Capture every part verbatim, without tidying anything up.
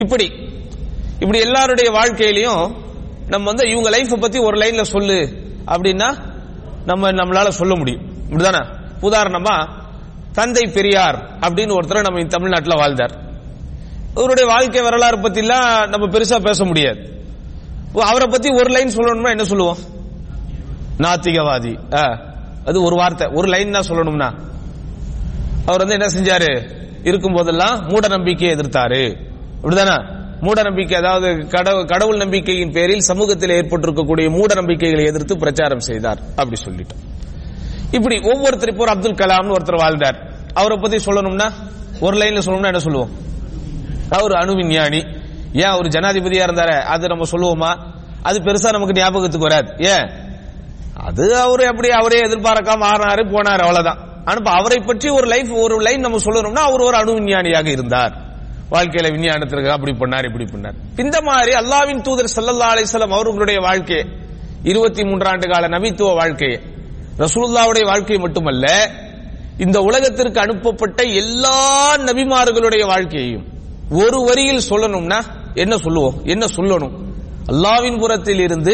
இப்படி இப்படி எல்லாருடைய வாழ்க்கையிலையும் நம்ம வந்து இவங்க லைஃப் பத்தி ஒரு லைன்ல சொல்லு அப்படின்னா நம்ம நம்மளால சொல்ல முடியும். இப்படிதானே? உதாரணமா தந்தை பெரியார் அப்படின்னு ஒருத்தர் நம்ம தமிழ்நாட்டில் வாழ்ந்தார். அவருடைய வாழ்க்கை வரலாறு பத்தி எல்லாம் நம்ம பெருசா பேச முடியாது. அவரை பத்தி ஒரு லைன் சொல்லணும்னா என்ன சொல்லுவோம்? நாத்திகவாதி. அது ஒரு வார்த்தை, ஒரு லைன் தான் சொல்லணும்னா. அவர் வந்து என்ன செஞ்சாரு? இருக்கும் போதெல்லாம் மூட நம்பிக்கையை எதிர்த்தாரு. அப்படிதானே? மூட நம்பிக்கை, அதாவது கடவுள் நம்பிக்கையின் பேரில் சமூகத்தில் ஏற்பட்டிருக்கக்கூடிய மூட நம்பிக்கைகளை எதிர்த்து பிரச்சாரம் செய்தார் அப்படி சொல்லிட்டோம். இப்படி ஒவ்வொருத்தர், இப்போ அப்துல் கலாம்னு ஒருத்தர் வாழ்ந்தார். அவரை பத்தி சொல்லணும்னா ஒரு லைன்ல சொல்லணும்னா என்ன சொல்லுவோம்? அவர் அணு விஞ்ஞானி. ஏன் அவர் ஜனாதிபதியா இருந்தாரு, அது நம்ம சொல்லுவோமா? அது பெருசா நமக்கு ஞாபகத்துக்கு வராது. ஏன்? அது அவரு அப்படி அவரே எதிர்பார்க்காம மாறினாரு போனாரு, அவ்வளவுதான். ஆனா அவரை பற்றி ஒரு லைஃப் ஒரு லைன் நம்ம சொல்லணும்னா அவர் ஒரு அணு விஞ்ஞானியாக இருந்தார், வாழ்க்கையில விஞ்ஞானத்திற்கு அப்படி பண்ணார் இப்படி பண்ணார். இந்த மாதிரி அல்லாஹ்வின் தூதர் ஸல்லல்லாஹு அலைஹி வஸல்லம் அவர்களுடைய வாழ்க்கையை, இருபத்தி மூன்றாண்டு கால நபித்துவ வாழ்க்கையை, ரசூலுல்லாஹ்வுடைய வாழ்க்கை மட்டுமல்ல, இந்த உலகத்திற்கு அனுப்பப்பட்ட எல்லா நபிமார்களுடைய வாழ்க்கையையும் ஒரு வரியில் சொல்லணும்னா என்ன சொல்லுவோம்? என்ன சொல்லணும்? அல்லாஹ்வின் புறத்தில் இருந்து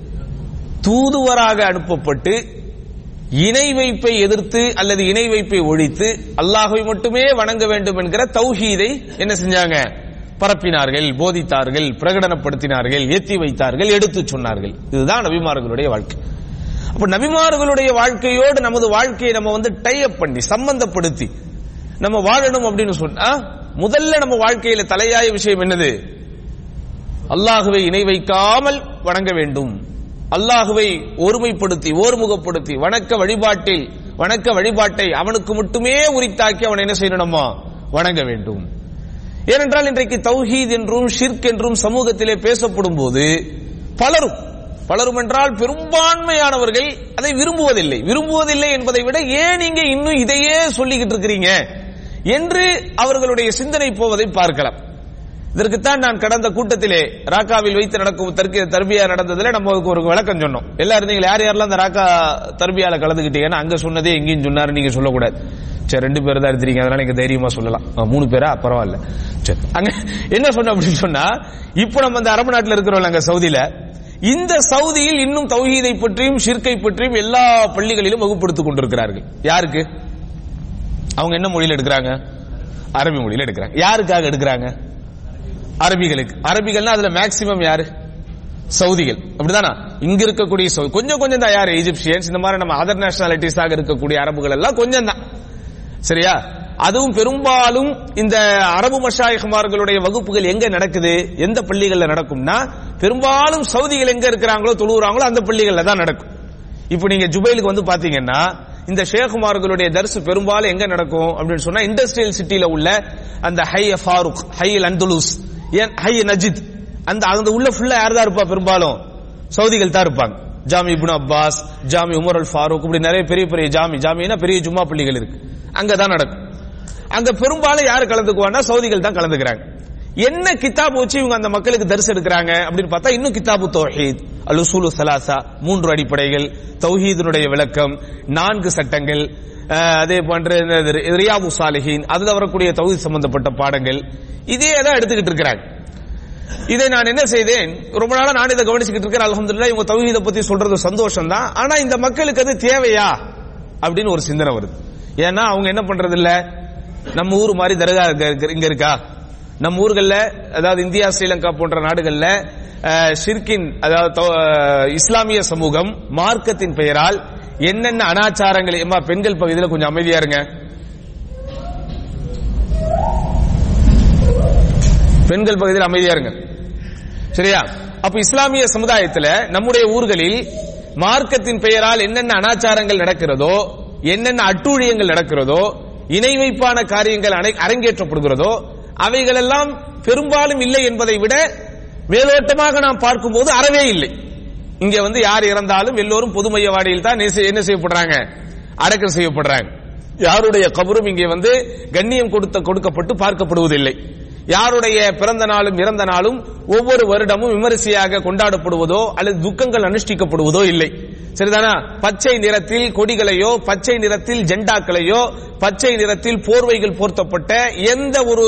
தூதுவராக அனுப்பப்பட்டு இணை வைப்பை எதிர்த்து அல்லது இணை வைப்பை ஒழித்து அல்லாஹ்வை மட்டுமே வணங்க வேண்டும் என்கிற தௌஹீதை என்ன செஞ்சாங்க? பரப்பினார்கள், போதித்தார்கள், பிரகடனப்படுத்தினார்கள், ஏத்தி வைத்தார்கள், எடுத்து சொன்னார்கள். இதுதான் நபிமார்களுடைய வாழ்க்கை. அப்ப நபிமார்களுடைய வாழ்க்கையோடு நமது வாழ்க்கையை நம்ம வந்து டை அப் பண்ணி சம்பந்தப்படுத்தி நம்ம வாழணும் அப்படின்னு சொன்னா முதல்ல நம்ம வாழ்க்கையில தலையாய விஷயம் என்னது? அல்லாஹ்வை இணை வைக்காமல் வணங்க வேண்டும். அல்லாஹ்வை ஒருமைப்படுத்தி ஓர்முகப்படுத்தி வணக்க வழிபாட்டில் வணக்க வழிபாட்டை அவனுக்கு மட்டுமே உரித்தாக்கி அவன் என்ன செய்யணுமா? வணங்க வேண்டும். ஏனென்றால் இன்றைக்கு தௌஹீத் என்றும் ஷிர்க் என்றும் சமூகத்திலே பேசப்படும் போது பலரும் பலரும் என்றால் பெரும்பான்மையானவர்கள் அதை விரும்புவதில்லை. விரும்புவதில்லை என்பதை விட ஏன் நீங்க இன்னும் இதையே சொல்லிக்கிட்டு இருக்கிறீங்க என்று அவர்களுடைய சிந்தனை போவதை பார்க்கலாம். இதற்குத்தான் நான் கடந்த கூட்டத்திலே ராக்காவில் வைத்து நடக்கும் தர்பியா நடந்ததுல நம்ம ஒரு விளக்கம் சொன்னோம். எல்லாரும் இருந்தீங்க, யார் யாரெல்லாம் அந்த ராக்கா தர்பியால கலந்துக்கிட்டீங்கன்னா அங்க சொன்னதே எங்கேயும் சொன்னாரு நீங்க சொல்லக்கூடாது. சரி, ரெண்டு பேர் தான் இருந்தீங்க, அதனால நீங்க தைரியமா சொல்லலாம். மூணு பேரா பரவாயில்ல. சரி, அங்க என்ன சொன்ன அப்படின்னு சொன்னா, இப்ப நம்ம அந்த அரபு நாட்டில் இருக்கிறோம் அங்க சவுதியில, இந்த சவுதியில் இன்னும் தௌஹீதை பற்றியும் ஷிர்கை பற்றியும் எல்லா பள்ளிகளிலும் வகுப்படுத்திக் கொண்டிருக்கிறார்கள். யாருக்கு? அவங்க என்ன மொழியில் எடுக்கிறாங்க? அரபி மொழியில் எடுக்கிறாங்க. யாருக்காக எடுக்கிறாங்க? அரபிகளுக்கு. அரபிகள்னா அதுல மேக்சிமம் யாரு? சவுதிகள். அப்படிதானா? இங்க இருக்கக்கூடிய கொஞ்சம் கொஞ்சம் தான் யாரு? எஜிப்சியன்ஸ், இந்த மாதிரி நம்ம அதர் நேஷனாலிட்டிஸாக இருக்கக்கூடிய அரபுகள் எல்லாம் கொஞ்சம் தான். சரியா? அதுவும் பெரும்பாலும் இந்த அரபு மஷாயிஹ்மார்களுடைய வகுப்புகள் எங்க நடக்குது, எந்த பள்ளிகள்ல நடக்கும்னா பெரும்பாலும் சவுதிகள் எங்க இருக்கிறாங்களோ தொழுகிறாங்களோ அந்த பள்ளிகள்ல தான் நடக்கும். இப்ப நீங்க ஜுபைலுக்கு வந்து பாத்தீங்கன்னா இந்த ஷேகுமார்களுடைய தர்ஸ் பெரும்பாலும் எங்க நடக்கும் அப்படின்னு சொன்னா இண்டஸ்ட்ரியல் சிட்டில உள்ள அந்த high Farooq, high அந்துலூஸ், high Najith, அந்த அந்த உள்ள ஃபுல்லா யார் தான் இருப்பா? பெரும்பாலும் சவுதிகள் தான் இருப்பாங்க. ஜாமி இப்னு அப்பாஸ், ஜாமி உமர் அல் ஃபாரூக், இப்படி நிறைய பெரிய பெரிய ஜாமி ஜாமினா பெரிய ஜும்மா பள்ளிகள் இருக்கு, அங்கதான் நடக்கும். அங்க பெரும்பாலும் யாரு கலந்துக்குவான்னா சவுதிகள் தான் கலந்துக்கிறாங்க. என்ன கிதாப் வச்சு இவங்க அந்த மக்களுக்கு தரிசு எடுக்கிறாங்க அப்படின்னு பார்த்தா இன்னும் கிதாபு தௌஹீத், அல் உஸூலு ஸலாஸா, மூன்று அடிப்படைகள், தௌஹீதினுடைய விளக்கம், நான்கு சட்டங்கள், அதே போன்ற ரியாது ஸாலிஹீன், அதுல வரக்கூடிய தௌஹீத் சம்பந்தப்பட்ட பாடங்கள், இதே தான் எடுத்துக்கிட்டு இருக்கிறாங்க. இதை நான் என்ன செய்தேன், ரொம்ப நாளா நான் இதை கவனிச்சுக்கிட்டு இருக்கிறேன். அல்ஹம்துலில்லாஹ் இவங்க தௌஹீதை பத்தி சொல்றது சந்தோஷம் தான். ஆனா இந்த மக்களுக்கு அது தேவையா அப்படின்னு ஒரு சிந்தனை வருது. ஏன்னா அவங்க என்ன பண்றது இல்ல, நம்ம ஊர் மாதிரி தர்கா இங்க இருக்கா? நம்ம ஊர்கள்ல, அதாவது இந்தியா ஸ்ரீலங்கா போன்ற நாடுகள்ல ஷிர்கின், அதாவது இஸ்லாமிய சமூகம் மார்க்கத்தின் பெயரால் என்னென்ன அனாச்சாரங்கள், எம்மா பெண்கள் பகுதியில் கொஞ்சம் அமைதியா இருங்க, பெண்கள் பகுதியில் அமைதியா இருங்க, சரியா? அப்ப இஸ்லாமிய சமுதாயத்தில் நம்முடைய ஊர்களில் மார்க்கத்தின் பெயரால் என்னென்ன அனாச்சாரங்கள் நடக்கிறதோ, என்னென்ன அட்டூழியங்கள் நடக்கிறதோ, இணை வைப்பான காரியங்கள் அரங்கேற்றப்படுகிறதோ, அவைகள் எல்லாம் பெரும்பாலும் இல்லை என்பதை விட மேலோட்டமாக நாம் பார்க்கும்போது அறவே இல்லை. இங்க வந்து யார் இறந்தாலும் எல்லோரும் பொதுமையவாடியில் தான் என்ன செய்யப்படுறாங்க? அடக்கம் செய்யப்படுறாங்க. யாருடைய கபரும் இங்கே வந்து கண்ணியம் கொடுத்த கொடுக்கப்பட்டு பார்க்கப்படுவதில்லை. யாருடைய பிறந்த நாளும் இறந்த நாளும் ஒவ்வொரு வருடமும் விமரிசையாக கொண்டாடப்படுவதோ அல்லது துக்கங்கள் அனுஷ்டிக்கப்படுவதோ இல்லை. சரிதானா? பச்சை நிறத்தில் கொடிகளையோ பச்சை நிறத்தில் ஜெண்டாக்களையோ பச்சை நிறத்தில் போர்வைகள் போர்த்தப்பட்ட எந்த ஒரு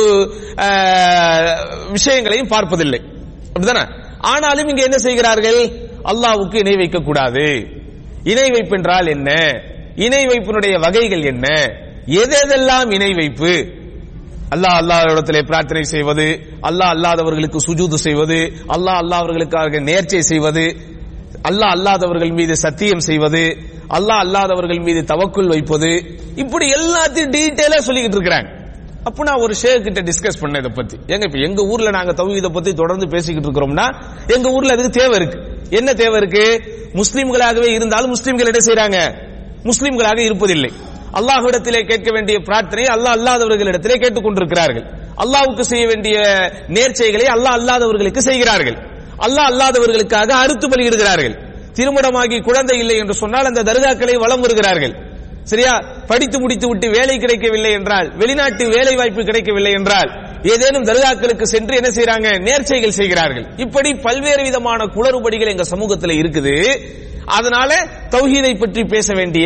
விஷயங்களையும் பார்ப்பதில்லை. அப்படிதானே? ஆனாலும் இங்க என்ன செய்கிறார்கள்? அல்லாஹ்வுக்கு இணை வைக்க கூடாது. இணை வைப்பு என்றால் என்ன? இணை வைப்பினுடைய வகைகள் என்ன? எதெல்லாம் இணை வைப்பு? அல்லாஹ் அல்லாஹ்விடத்திலே பிரார்த்தனை செய்வது, அல்லாஹ் அல்லாதவர்களுக்கு சுஜூது செய்வது, அல்லாஹ் அல்லாதவர்களுக்காக நேர்ச்சை செய்வது, அல்லாஹ் அல்லாதவர்கள் மீது சத்தியம் செய்வது, அல்லாஹ் அல்லாதவர்கள் மீது தவக்குல் வைப்பது, இப்படி எல்லாத்தையும் டீடைலா சொல்லிக்கிட்டு இருக்கிறாங்க. அப்ப நான் ஒரு ஷேக் கிட்ட டிஸ்கஸ் பண்ண இதை பத்தி. எங்க இப்ப எங்க ஊர்ல நாங்க தௌஹீதை பத்தி தொடர்ந்து பேசிக்கிட்டு இருக்கிறோம்னா எங்க ஊர்ல அதுக்கு தேவை இருக்கு. என்ன தேவை இருக்கு? முஸ்லிம்களாகவே இருந்தாலும் முஸ்லிம்கள் என்ன செய்யறாங்க? முஸ்லிம்களாக இருப்பதில்லை. அல்லாஹ்விடத்திலே கேட்க வேண்டிய பிரார்த்தனை அல்லாஹ் அல்லாதவர்களிடத்திலே கேட்டுக் கொண்டிருக்கிறார்கள். அல்லாஹ்வுக்கு செய்ய வேண்டிய நேர்ச்சைகளை அல்லாஹ் அல்லாதவர்களுக்கு செய்கிறார்கள். அல்லாஹ் அல்லாதவர்களுக்காக அறுத்து பலியிடுகிறார்கள். திருமணமாகி குழந்தை இல்லை என்று சொன்னால் அந்த தர்காக்களை வலம் வருகிறார்கள். சரியா? படித்து முடித்து விட்டு வேலை கிடைக்கவில்லை என்றால், வெளிநாட்டு வேலை வாய்ப்பு கிடைக்கவில்லை என்றால் ஏதேனும் தர்காக்களுக்கு சென்று என்ன செய்யறாங்க? நேர்ச்சைகள் செய்கிறார்கள். இப்படி பல்வேறு விதமான குளறுபடிகள் எங்க சமூகத்தில் இருக்குது. அதனால தௌஹீதை பற்றி பேச வேண்டிய,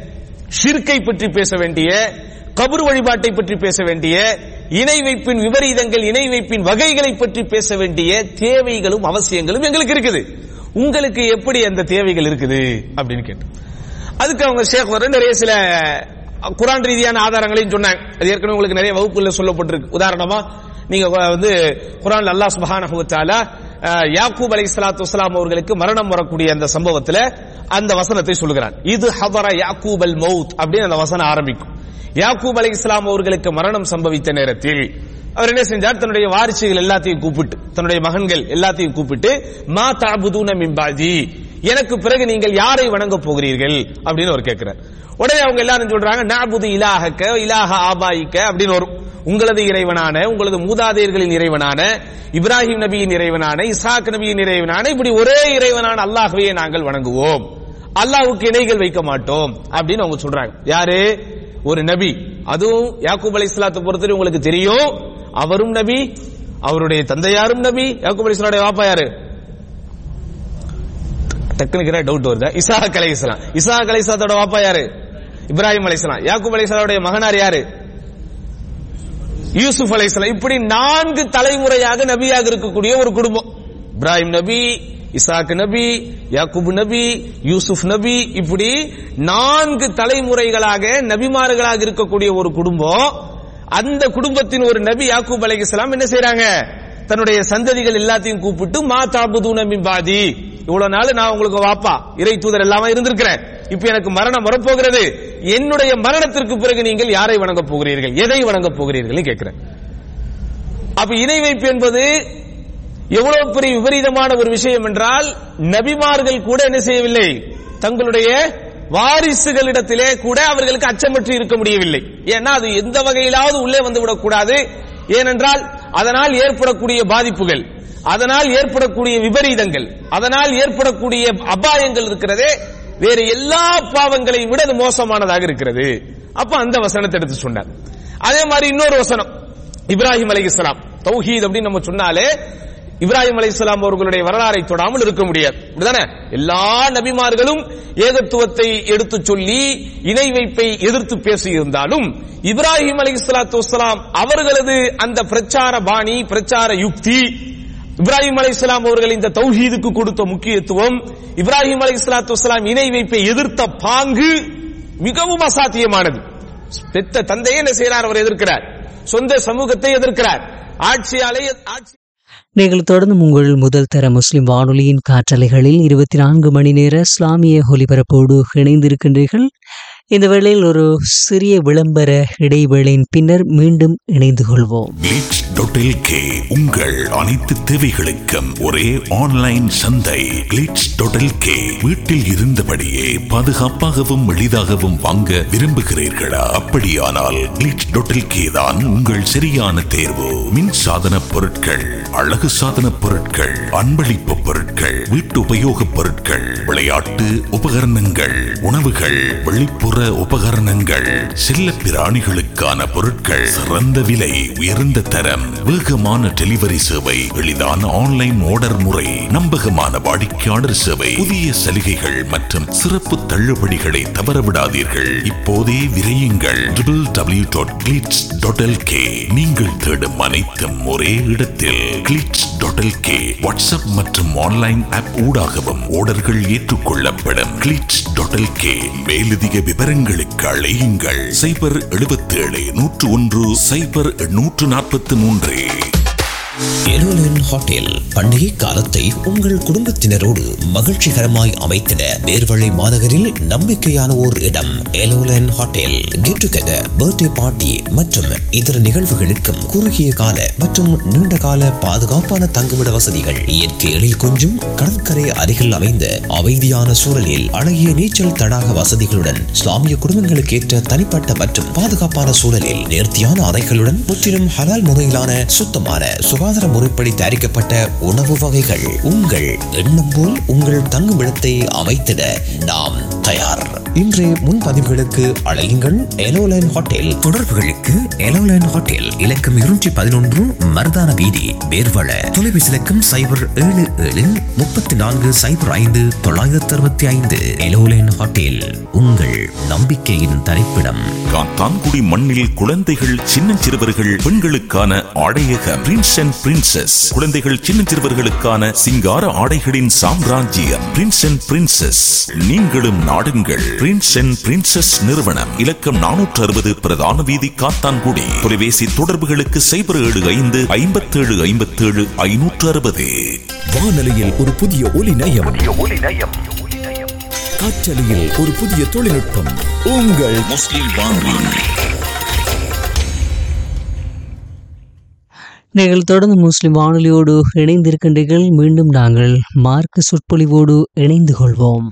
ஷிர்கை பற்றி பேச வேண்டிய, கபர் வழிபாட்டை பற்றி பேச வேண்டிய, இணை வைப்பின் விபரீதங்கள், இணை வைப்பின் வகைகளை பற்றி பேச வேண்டிய தேவைகளும் அவசியங்களும் எங்களுக்கு இருக்குது. உங்களுக்கு எப்படி அந்த தேவைகள் இருக்குது அப்படின்னு கேட்டு அதுக்கு அவங்க ஷேக் வர நிறைய சில குர்ஆன் ரீதியான ஆதாரங்களையும் சொன்னாங்க. அது ஏற்கனவே உங்களுக்கு நிறைய வகுப்புல சொல்லப்பட்டிருக்கு. உதாரணமா நீங்க வந்து குர்ஆன்ல அல்லாஹ் சுப்ஹானஹு வ தஆலா யாக்கூப் அலைஹிஸ்ஸலாத்து வஸ்ஸலாம் அவர்களுக்கு மரணம் வரக்கூடிய அந்த சம்பவத்துல அந்த வசனத்தை சொல்கிறான். இது ஹதர யாக்கூபல் மௌத் அப்படின்னு அந்த வசனம் ஆரம்பிக்கும். யாக்கூப் அலைஹிஸ்ஸலாம் அவர்களுக்கு மரணம் சம்பவித்த நேரத்தில் அவர் என்ன செஞ்சார்? தன்னுடைய வாரிசுகள் எல்லாத்தையும் கூப்பிட்டு, தன்னுடைய மகன்கள் எல்லாத்தையும் கூப்பிட்டு, மா தஅபுதூன மின் பஅதி, எனக்கு பிறகு நீங்கள் யாரை வணங்க போகிறீர்கள் அப்படின்னு அவர் கேட்கிறார். உடனே அவங்க எல்லாரும் சொல்றாங்க, நஅபுது இலாஹக இலாஹ ஆபாயிக அப்படின்னு வரும். உங்களது இறைவனான, உங்களது மூதாதையர்களின் இறைவனான, இப்ராஹிம் நபியின் இறைவனான, இஸ்ஹாக் நபியின் இறைவனான, இப்படி ஒரே இறைவனான அல்லாஹ்வையே நாங்கள் வணங்குவோம், அல்லாஹ்வுக்கு இணைகள் வைக்க மாட்டோம் அப்படின்னு அவங்க சொல்றாங்க. யாரு? ஒரு நபி. அதுவும் யாக்கூப் அலைஹிஸ்ஸலாத்தை பொறுத்தவரை உங்களுக்கு தெரியும், அவரும் நபி, அவருடைய தந்தையாரும் நபி. யாக்கூப் அலைஹிஸ்ஸலாமுடைய வாப்பா யாரு? டக்குனு டவுட் வருது. இஸ்ஹாக் அலைஹிஸ்ஸலாம். இஸ்ஹாக் அலைஹிஸ்ஸலாத்தோட வாப்பா யாரு? இப்ராஹிம் அலைஹிஸ்ஸலாம். யாக்கூப் அலைஹிஸ்ஸலாமுடைய மகனார் யாரு? யூசுப் அலைஹிஸ்ஸலாம். இப்படி நான்கு தலைமுறையாக நபியாக இருக்கக்கூடிய ஒரு குடும்பம். இப்ராஹிம் நபி, இஸ்ஹாக் நபி, யாக்கூப் நபி, யூசுப் நபி, இப்படி நான்கு தலைமுறைகளாக நபிமார்களாக இருக்கக்கூடிய ஒரு குடும்பம். அந்த குடும்பத்தின் ஒரு நபி யாக்கூப் அலைஹிஸ்ஸலாம் என்ன செய்றாங்க? தன்னுடைய சந்ததிகள் எல்லாத்தையும் கூப்பிட்டு, மா தஅபுதூன மின் பஅதி, இவ்வளவு நாள் நான் உங்களுக்கு வாப்பா, இறை தூதர் எல்லாமே இருந்திருக்கிறேன், இப்ப எனக்கு மரணம் வரப்போகிறது, என்னுடைய மரணத்திற்கு பிறகு நீங்கள் யாரை வணங்க போகிறீர்கள், எதை வணங்க போகிறீர்கள் கேட்கிறேன். அப்ப இணை வைப்பு என்பது எவ்வளவு பெரிய விபரீதமான ஒரு விஷயம் என்றால், நபிமார்கள் கூட என்ன செய்யவில்லை? தங்களுடைய வாரிசுகளிடத்திலே கூட அவர்களுக்கு அச்சமற்று இருக்க முடியவில்லை. ஏன்னா அது எந்த வகையிலாவது உள்ளே வந்துவிடக் கூடாது. ஏனென்றால் அதனால் ஏற்படக்கூடிய பாதிப்புகள், அதனால் ஏற்படக்கூடிய விபரீதங்கள், அதனால் ஏற்படக்கூடிய அபாயங்கள் இருக்கிறதே வேறு எல்லா பாவங்களையும் விட அது மோசமானதாக இருக்கிறது. அப்ப அந்த வசனத்தை எடுத்து சொன்னார். அதே மாதிரி இன்னொரு வசனம், இப்ராஹிம் அலைஹிஸ்ஸலாம். தௌஹீத் அப்படின்னு நம்ம சொன்னாலே இப்ராஹிம் அலைஹிஸ்ஸலாம் அவர்களுடைய வரலாறை தொடாமல் இருக்க முடியாது. அப்படிதானே? எல்லா நபிமார்களும் ஏகத்துவத்தை எடுத்து சொல்லி இணை வைப்பை எதிர்த்து பேசியிருந்தாலும் இப்ராஹிம் அலைஹிஸ்ஸலாத்து வஸ்ஸலாம் அவர்களது அந்த பிரச்சார பாணி, பிரச்சார யுக்தி, இப்ராஹிம் அலைஹிஸ்ஸலாம் அவர்கள் இந்த தௌஹீதுக்கு கொடுத்த முக்கியத்துவம், இப்ராஹிம் அலைஹிஸ்ஸலாத்து வஸ்ஸலாம் இணை வைப்பை எதிர்த்த பாங்கு மிகவும் அசாத்தியமானது. பெத்த தந்தையை என்ன செய்கிறார்? அவர் எதிர்க்கிறார். சொந்த சமூகத்தை எதிர்க்கிறார். ஆட்சியாலே ஆட்சி. நீங்கள் தொடர்ந்து உங்கள் முதல் தர முஸ்லிம் வானொலியின் காற்றலைகளில் இருபத்தி நான்கு மணி நேர இஸ்லாமிய ஒலிபரப்போடு இணைந்திருக்கின்றீர்கள். இந்த வேளையில் ஒரு சிறிய விளம்பர இடைவேளையின் பின்னர் மீண்டும் இணைந்து கொள்வோம். கிளிட்ஸ் டாட் எல் கே உங்கள் அனைத்து தேவைகளுக்கும் ஒரே ஆன்லைன் சந்தை. கிளிட்ஸ் டாட் எல் கே வீட்டில் இருந்தபடியே பாதுகாப்பாகவும் எளிதாகவும் வாங்க விரும்புகிறீர்களா? அப்படியானால் கிளிட்ஸ் டாட் எல் கே தான் உங்கள் சரியான தேர்வு. மின் சாதன பொருட்கள், அழகு சாதன பொருட்கள், அன்பளிப்பு பொருட்கள், வீட்டு உபயோக பொருட்கள், விளையாட்டு உபகரணங்கள், உணவுகள், வெளிப்புற உபகரணங்கள், செல்ல பிராணிகளுக்கான பொருட்கள், சிறந்த விலை, உயர்ந்த தரம், வேகமான டெலிவரி சேவை, எளிதான ஆன்லைன் ஆர்டர் முறை, நம்பகமான வாடிக்கையாளர் சேவை, புதிய சலுகைகள் மற்றும் சிறப்பு தள்ளுபடிகளை தவறவிடாதீர்கள். இப்போதே விரையுங்கள். W W W dot glitz dot L K. நீங்கள் தேடும் அனைத்தும் ஒரே இடத்தில். Glitz dot L K. WhatsApp மற்றும் ஆன்லைன் ஆப் ஊடாகவும் ஆர்டர்கள் ஏற்றுக்கொள்ளப்படும். Glitz dot L K. மேலதிக விவரங்களுக்கு அழையுங்கள் சைபர் எழுபத்தி ஏழு நூற்று ஒன்று சைபர் நூற்று நாற்பத்தி மூன்று. எலோலன் ஹோட்டல் பண்டிகை காலத்தை உங்கள் குடும்பத்தினரோடு மகிழ்ச்சிகரமாய் அமைத்திட நேர்வழி மாநகரில் நம்பிக்கையான ஓர் இடம். எலோலன் hotel get together, birthday party மற்றும் இதர நிகழ்வுகளுக்கும் குறுகிய கால மற்றும் நீண்ட கால பாதுகாப்பான தங்குமிட வசதிகள், இயற்கை எழில் கொஞ்சும் கடற்கரை அருகில் அமைந்த அமைதியான சூழலில் அழகிய நீச்சல் தடாக வசதிகளுடன், இஸ்லாமிய குடும்பங்களுக்கு ஏற்ற தனிப்பட்ட மற்றும் பாதுகாப்பான சூழலில் நேர்த்தியான அறைகளுடன், முற்றிலும் ஹலால் முறையிலான சுத்தமான சுகாதார முறைப்படி தயாரிக்கப்பட்ட உணவு வகைகள். உங்கள் எண்ணம் போல் உங்கள் தங்குமிடத்தை அமைத்திட நாம் தயார். இன்றைய முன்பதிவுகளுக்கு அழையுங்கள் எலோலைன் ஹோட்டல். தொடர்புகளுக்கு எலோலைன் ஹோட்டல் இலக்கம் இருநூற்றி பதினொன்று மருதான வீதி, பேர்வள. தொலைபேசி இலக்கம் சைபர் ஏழு ஏழு முப்பத்தி நான்கு சைபர் ஐந்து தொள்ளாயிரத்தி அறுபத்தி ஐந்து. எலோலைன் ஹோட்டல், உங்கள் நம்பிக்கையின் தரிப்பிடம். காத்தான்குடி மண்ணில் குழந்தைகள், சின்னஞ்சிறுவர்கள், பெண்களுக்கான ஆடையக பிரின்ஸ் அண்ட் பிரின்சஸ். குழந்தைகள், சின்னஞ்சிறுவர்களுக்கான சிங்கார ஆடைகளின் சாம்ராஜ்யம் பிரின்ஸ் அண்ட் பிரின்சஸ். நீங்களும் நாடுங்கள். பிரின்ஸ் அண்ட் பிரின்சஸ் நிறுவனம், இலக்கம் நானூற்று அறுபது பிரதான வீதி, காத்தான்குடி. தொலைபேசி தொடர்புகளுக்கு சைபர் ஏழு ஐந்து ஐம்பத்தி ஏழு ஐம்பத்தி ஏழு ஐநூற்று அறுபது. வானொலியில் ஒரு புதிய ஒலி நயம், காற்றலையில் ஒரு புதிய தொழில்நுட்பம். உங்கள் முஸ்லிம் வானொலி. நீங்கள் தொடர்ந்து முஸ்லிம் வானொலியோடு இணைந்திருக்கின்றீர்கள். மீண்டும் நாங்கள் மார்க்க சொற்பொழிவோடு இணைந்து கொள்வோம்.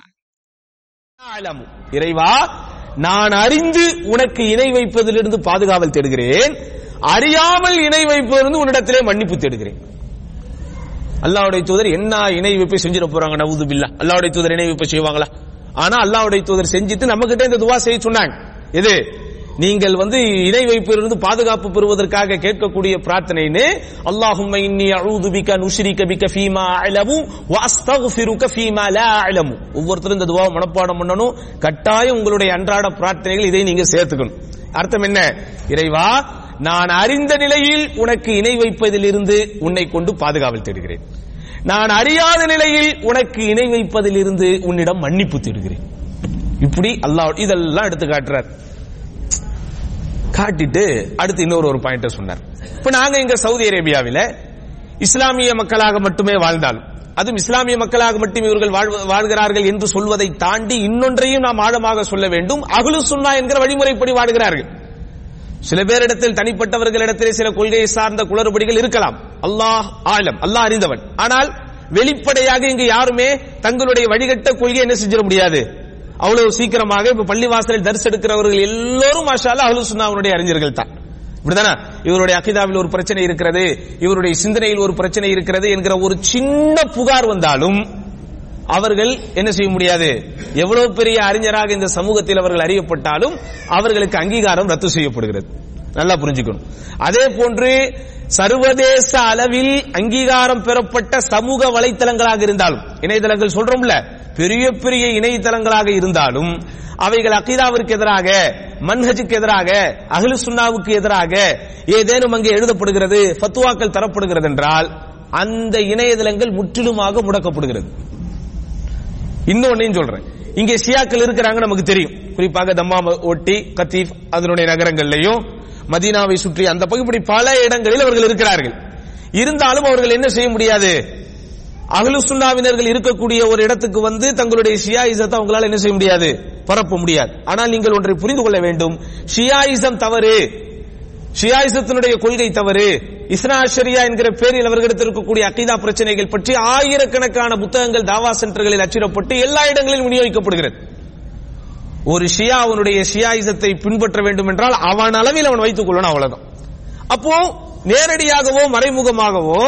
இறைவா, நான் அறிந்து உனக்கு இணை வைப்பதிலிருந்து பாதுகாவல் தேடுகிறேன், அறியாமல் இணை வைப்பதிலிருந்து உன்னிடத்திலே மன்னிப்பு தேடுகிறேன். அல்லாஹ்வுடைய தூதர் என்ன இணை வைப்பை செஞ்சிட போறாங்க? நவுது பில்லா. அல்லாஹ்வுடைய தூதர் இணை வைப்பை செய்வாங்களா? ஆனா அல்லாஹ்வுடைய தூதர் செஞ்சிட்டு நம்ம கிட்ட இந்த துவா செய்ய சொன்னாங்க. இது நீங்கள் வந்து இணை வைப்பிலிருந்து பாதுகாப்பு பெறுவதற்காக கேட்கக்கூடிய பிரார்த்தனைன்னு, அல்லாஹும்ம இன்னி அஊது பிக நுஷ்ரிக பிக ஃபீமா அலமு வ அஸ்தக்ஃபிருக ஃபீமா லா அலமு. ஒவ்வொருத்தரும் இந்த துவாவை மனப்பாடம் பண்ணணும். கட்டாயம் உங்களுடைய அன்றாட பிரார்த்தனைகள் இதை நீங்க சேர்த்துக்கணும். அர்த்தம் என்ன? இறைவா, நான் அறிந்த நிலையில் உனக்கு இணை வைப்பதிலிருந்து உன்னை கொண்டு பாதுகாவல் தேடுகிறேன், நான் அறியாத நிலையில் உனக்கு இணை வைப்பதிலிருந்து உன்னிடம் மன்னிப்பு தேடுகிறேன். இப்படி அல்லாஹ் இதெல்லாம் எடுத்து காட்டுறார். காட்டிட்டு அடுத்து இன்னொரு ஒரு பாயிண்ட சொன்னார். இப்ப நாங்க இங்க சவுதி அரேபியாவில் இஸ்லாமிய மக்களாக மட்டுமே வாழ்ந்தாலும், அதுவும் இஸ்லாமிய மக்களாக மட்டுமே இவர்கள் வாழ்கிறார்கள் என்று சொல்வதை தாண்டி இன்னொன்றையும் நாம் ஆழமாக சொல்ல வேண்டும். அஹ்லு சுன்னா என்கிற வழிமுறைப்படி வாழ்கிறார்கள். சில பேரிடத்தில், தனிப்பட்டவர்களிடத்திலே சில கொள்கையை சார்ந்த குளறுபடிகள் இருக்கலாம். அல்லாஹ் ஆலம், அல்லாஹ் அறிந்தவன். ஆனால் வெளிப்படையாக இங்கு யாருமே தங்களுடைய வழிகட்ட கொள்கையை என்ன செஞ்சிட முடியாது அவ்வளவு சீக்கிரமாக. இப்ப பள்ளிவாசலில் தர்ஸ் எடுக்கிறவர்கள் எல்லோரும் மாஷா அல்லாஹ் அஹ்லு சுன்னாவுடைய அறிஞர்கள் தான். இப்படிதானே? இவருடைய அகிதாவில் ஒரு பிரச்சனை இருக்கிறது, இவருடைய சிந்தனையில் ஒரு பிரச்சனை இருக்கிறது என்கிற ஒரு சின்ன புகார் வந்தாலும் அவர்கள் என்ன செய்ய முடியாது. எவ்வளவு பெரிய அறிஞராக இந்த சமூகத்தில் அவர்கள் அறியப்பட்டாலும் அவர்களுக்கு அங்கீகாரம் ரத்து செய்யப்படுகிறது. நல்லா புரிஞ்சுக்கணும். அதே போன்று சர்வதேச அளவில் அங்கீகாரம் பெறப்பட்ட சமூக வலைத்தளங்களாக இருந்தாலும், இணையதளங்கள் சொல்றோம்ல, பெரிய பெரிய இணையதளங்களாக இருந்தாலும் அவைகள் அகீதாவிற்கு எதிராக, மன்ஹஜுக்கு எதிராக, அஹ்லு சுன்னாவுக்கு எதிராக ஏதேனும் அங்கே எழுதப்படுகிறது, ஃபத்வாக்கள் தரப்படுகிறது என்றால் அந்த இணையதளங்கள் முற்றிலுமாக முடக்கப்படுகிறது. இன்னொன்னையும் சொல்றேன். இங்கே ஷியாக்கள் இருக்கிறாங்க, நமக்கு தெரியும். குறிப்பாக தம்மாம் ஒட்டி கத்தீப் அதனுடைய நகரங்கள்லையும் மதீனாவை சுற்றி அந்த பகுதி பல இடங்களில் அவர்கள் இருக்கிறார்கள். இருந்தாலும் அவர்கள் என்ன செய்ய முடியாது, அஹ்லு சுன்னாவினர்கள் இருக்கக்கூடிய ஒரு இடத்துக்கு வந்து தங்களுடைய ஷியாயிசத்தை அவங்களால என்ன செய்ய முடியாது, பரப்ப முடியாது. ஆனால் நீங்கள் ஒன்றை புரிந்து கொள்ள வேண்டும், ஷியாயிசம் தவறு, ஷியாயிசத்தினுடைய கொள்கை தவறு, இஸ்னா ஷரியா என்கிற பேரில் அவர்களிடத்தில் இருக்கக்கூடிய அகீதா பிரச்சனைகள் பற்றி ஆயிரக்கணக்கான புத்தகங்கள் தாவா சென்டர்களில் அச்சிடப்பட்டு எல்லா இடங்களிலும் விநியோகிக்கப்படுகிறது. ஒரு ஷியா அவனுடைய ஷியாயிசத்தை பின்பற்ற வேண்டும் என்றால் அவன் அளவில் அவன் வைத்துக் கொள்ளணும், அவ்வளவுதான். அப்போ நேரடியாகவோ மறைமுகமாகவோ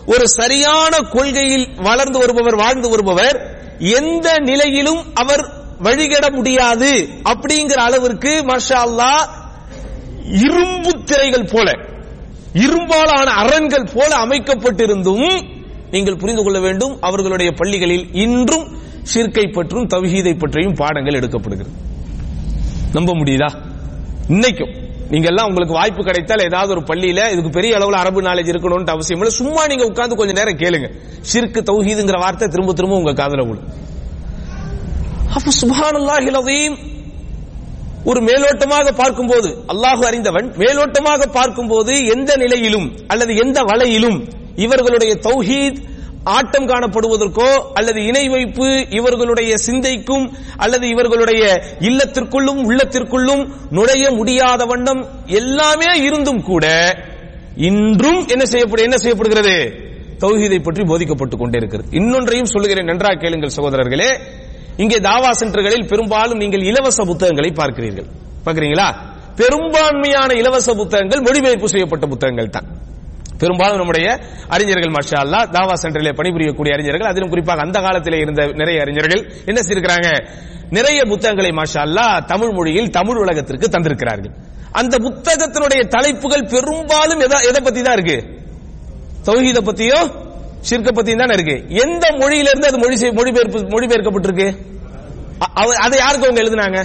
ஒரு சரியான கொள்கையில் வளர்ந்து வருபவர் வாழ்ந்து வருபவர் எந்த நிலையிலும் அவர் வழிகட முடியாது அப்படிங்கிற அளவிற்கு மாஷா அல்லாஹ் இரும்பு திரைகள் போல இரும்பாலான அரண்கள் போல அமைக்கப்பட்டிருந்தும் நீங்கள் புரிந்து கொள்ள வேண்டும், அவர்களுடைய பள்ளிகளில் இன்றும் ஷிர்கை பற்றும் தவ்ஹீதை பற்றியும் பாடங்கள் எடுக்கப்படுகிறது. நம்ப முடியுதா? இன்னைக்கும் நீங்க எல்லாம் உங்களுக்கு வாய்ப்பு கிடைத்தால் ஏதாவது ஒரு பள்ளியில இதுக்கு பெரிய அளவுல அரபு நாலேஜ் இருக்கணும்னு அவசியம் இல்லை, சும்மா நீங்க உட்கார்ந்து கொஞ்ச நேரம் கேளுங்க. ஷிர்க் தவ்ஹீதுங்கிற வார்த்தை திரும்ப திரும்ப உங்க காதுல விழும். அப்ப சுப்ஹானல்லாஹில் அஸீம், ஒரு மேலோட்டமாக பார்க்கும்போது அல்லாஹ் அறிந்தவன், மேலோட்டமாக பார்க்கும்போது எந்த நிலையிலும் அல்லது எந்த வலையிலும் இவர்களுடைய தௌஹீத் ஆட்டம் காணப்படுவதற்கோ அல்லது இணை வைப்பு இவர்களுடைய சிந்தைக்கும் அல்லது இவர்களுடைய இல்லத்திற்குள்ளும் உள்ளத்திற்குள்ளும் நுழைய முடியாத வண்ணம் எல்லாமே இருந்தும் கூட இன்றும் என்ன செய்யப்படு என்ன செய்யப்படுகிறது தௌஹீதை பற்றி போதிக்கப்பட்டுக் கொண்டே இருக்கிறது. இன்னொன்றையும் சொல்லுகிறேன், நன்றாக கேளுங்கள் சகோதரர்களே. இங்கே தாவா சென்டர்களில் பெரும்பாலும் நீங்கள் இலவச புத்தகங்களை பார்க்கிறீர்கள், பார்க்கிறீங்களா? பெரும்பான்மையான இலவச புத்தகங்கள் மொழிபெயர்ப்பு செய்யப்பட்ட புத்தகங்கள் தான். பெரும்பாலும் நம்முடைய அறிஞர்கள் மாஷா அல்லாஹ் தாவா சென்டரிலே பணிபுரியக்கூடிய அறிஞர்கள், அதிலும் குறிப்பாக அந்த காலத்திலே இருந்த நிறைய அறிஞர்கள் என்ன செய்திருக்கிறாங்க, நிறைய புத்தகங்களை மாஷா அல்லாஹ் தமிழ் மொழியில் தமிழ் உலகத்திற்கு தந்திருக்கிறார்கள். அந்த புத்தகத்தினுடைய தலைப்புகள் பெரும்பாலும் எதை பத்தி தான் இருக்கு? தௌஹீத பத்தியோ ஷிர்க பத்தியும் தான் இருக்கு. எந்த மொழியிலிருந்து அது மொழி மொழிபெயர்ப்பு மொழிபெயர்க்கப்பட்டிருக்கு? அதை யாருக்கு அவங்க எழுதினாங்க?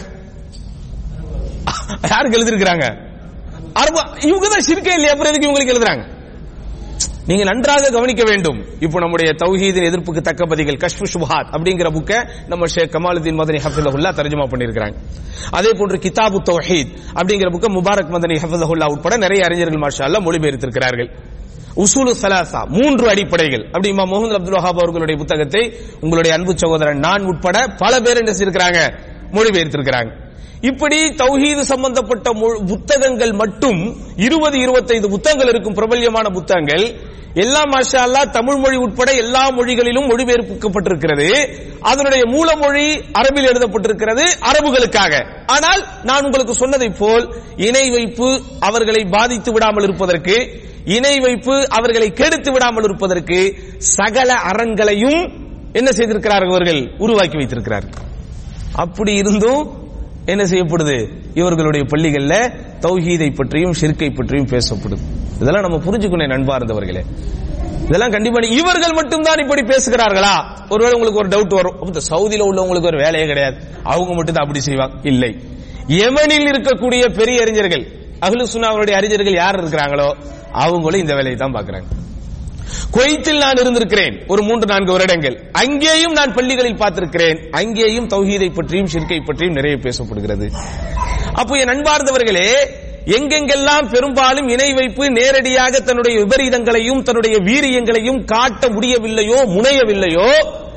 யாருக்கு எழுதிருக்கிறாங்க? இவங்க தான் ஷிர்கே இல்லையா, அப்புறம் எதுக்கு இவங்களுக்கு எழுதுறாங்க? நீங்க நன்றாக கவனிக்க வேண்டும். இப்போ நம்முடைய தௌஹீதின் எதிர்ப்புக்கு தக்க பதிகள் கஷ்ஃபு ஷுபஹாத் அப்படிங்கிற புக்க நம்ம ஷேக் கமாலுதீன் மதனி ஹஃபிஸஹுல்லாஹ் தர்ஜுமா பண்ணியிருக்காங்க. அதே போன்று கிதாபு தௌஹீத் அப்படிங்கிற புக்க முபாரக் மதனி ஹஃபிஸஹுல்லாஹ் உட்பட நிறைய அறிஞர்கள் மாஷா அல்லாஹ் மொழிபெயர்த்திருக்கிறார்கள். உசூலு ஸலாஸா, மூன்று அடிப்படைகள், அப்படி இமாம் முஹம்மது அப்துல் வஹாப் அவர்களுடைய புத்தகத்தை உங்களுடைய அன்பு சகோதரன் நான் உட்பட பல பேர் என்ன செய்திருக்கிறாங்க, மொழிபெயர்த்திருக்கிறாங்க. இப்படி தௌஹீது சம்பந்தப்பட்ட புத்தகங்கள் மட்டும் இருபது இருபத்தைந்து புத்தகங்கள் இருக்கும், பிரபல்யமான புத்தகங்கள் எல்லாம் மாஷா அல்லாஹ் தமிழ் மொழி உட்பட எல்லா மொழிகளிலும் மொழிபெயர்க்கப்பட்டிருக்கிறது. அதனுடைய மூலமொழி அரபில் எழுதப்பட்டிருக்கிறது அரபுகளுக்காக. ஆனால் நான் உங்களுக்கு சொன்னதை போல் இணை வைப்பு அவர்களை பாதித்து விடாமல் இருப்பதற்கு, இணை வைப்பு அவர்களை கெடுத்து விடாமல் இருப்பதற்கு சகல அரண்களையும் என்ன செய்திருக்கிறார்கள், அவர்கள் உருவாக்கி வைத்திருக்கிறார்கள். அப்படி இருந்தும் என்ன செய்யப்படுது, இவர்களுடைய பள்ளிகள்ல தௌஹீதை பற்றியும் ஷிர்கை பற்றியும் பேசப்படுது. இதெல்லாம் நம்ம புரிஞ்சுக்கணும் நண்பார்ந்தவர்களே. இதெல்லாம் கண்டிப்பா இவர்கள் மட்டும்தான் இப்படி பேசுகிறார்களா? ஒருவேளை உங்களுக்கு ஒரு டவுட் வரும், சவுதியில உள்ளவங்களுக்கு ஒரு வேலையே கிடையாது, அவங்க மட்டும் தான் அப்படி செய்வாங்க. இல்லை, யெமனில் இருக்கக்கூடிய பெரிய அறிஞர்கள், அஹ்லு சுன்னாவுடைய அறிஞர்கள் யார் இருக்கிறாங்களோ அவங்களும் இந்த வேலையை தான் பார்க்கிறாங்க. குவைத்தில் நான் இருந்திருக்கிறேன் ஒரு மூன்று நான்கு வருடங்கள், அங்கேயும் நான் பள்ளிகளில் பார்த்திருக்கிறேன், அங்கேயும் தௌஹீதை பற்றியும் ஷிர்கை பற்றியும் நிறைய பேசப்படுகிறது. அப்போ என் அன்பார்ந்தவர்களே, எங்கெங்கெல்லாம் பெரும்பாலும் இணை வைப்பு நேரடியாக தன்னுடைய விபரீதங்களையும் தன்னுடைய வீரியங்களையும் காட்ட முடியவில்லையோ முனையவில்லையோ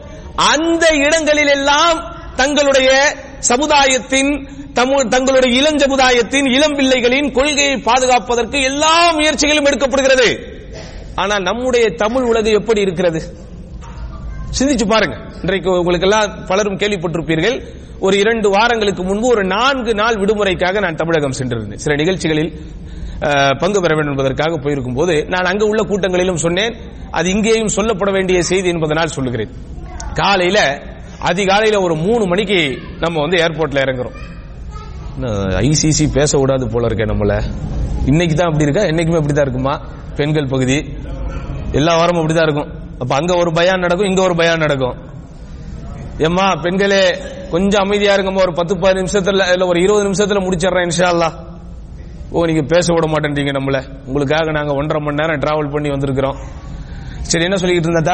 அந்த இடங்களில் எல்லாம் தங்களுடைய சமுதாயத்தின் தங்களுடைய இளம் சமுதாயத்தின் இளம் பிள்ளைகளின் கொள்கையை பாதுகாப்பதற்கு எல்லா முயற்சிகளும் எடுக்கப்படுகிறது. ஆனால் நம்முடைய தமிழ் உலகம் எப்படி இருக்கிறது சிந்திச்சு பாருங்க. இன்றைக்கு உங்களுக்கு எல்லாம் பலரும் கேள்விப்பட்டிருப்பீர்கள், ஒரு இரண்டு வாரங்களுக்கு முன்பு ஒரு நான்கு நாள் விடுமுறைக்காக நான் தமிழகம் சென்றிருந்தேன். சில நிகழ்ச்சிகளில் பங்கு பெற வேண்டும் என்பதற்காக போயிருக்கும் போது நான் அங்கு உள்ள கூட்டங்களிலும் சொன்னேன், அது இங்கேயும் சொல்லப்பட வேண்டிய செய்தி என்பதனால் சொல்லுகிறேன். காலையில அதிகாலையில ஒரு மூணு மணிக்கு நம்ம வந்து ஏர்போர்ட்ல இறங்குறோம். ஐசிசி பேச விடாது போல இருக்க நம்மள, இன்னைக்கு தான் அப்படி இருக்கா, என்னைக்குமே அப்படிதான் இருக்குமா? பெண்கள் பகுதி எல்லா வாரமும் அப்படிதான் இருக்கும். அப்ப அங்க ஒரு பயான் நடக்கும், இங்க ஒரு பயான் நடக்கும். ஏம்மா பெண்களே கொஞ்சம் அமைதியா இருங்கம்மா, ஒரு பத்து பதினஞ்சு நிமிஷத்துல இல்ல ஒரு இருபது நிமிஷத்துல முடிச்சிடறேன் இன்ஷா அல்லாஹ். ஓ நீங்க பேச விட மாட்டேன்றீங்க நம்மள, உங்களுக்காக நாங்க ஒன்றரை மணி நேரம் டிராவல் பண்ணி வந்திருக்கிறோம். சரி என்ன சொல்லிக்கிட்டு இருந்தா,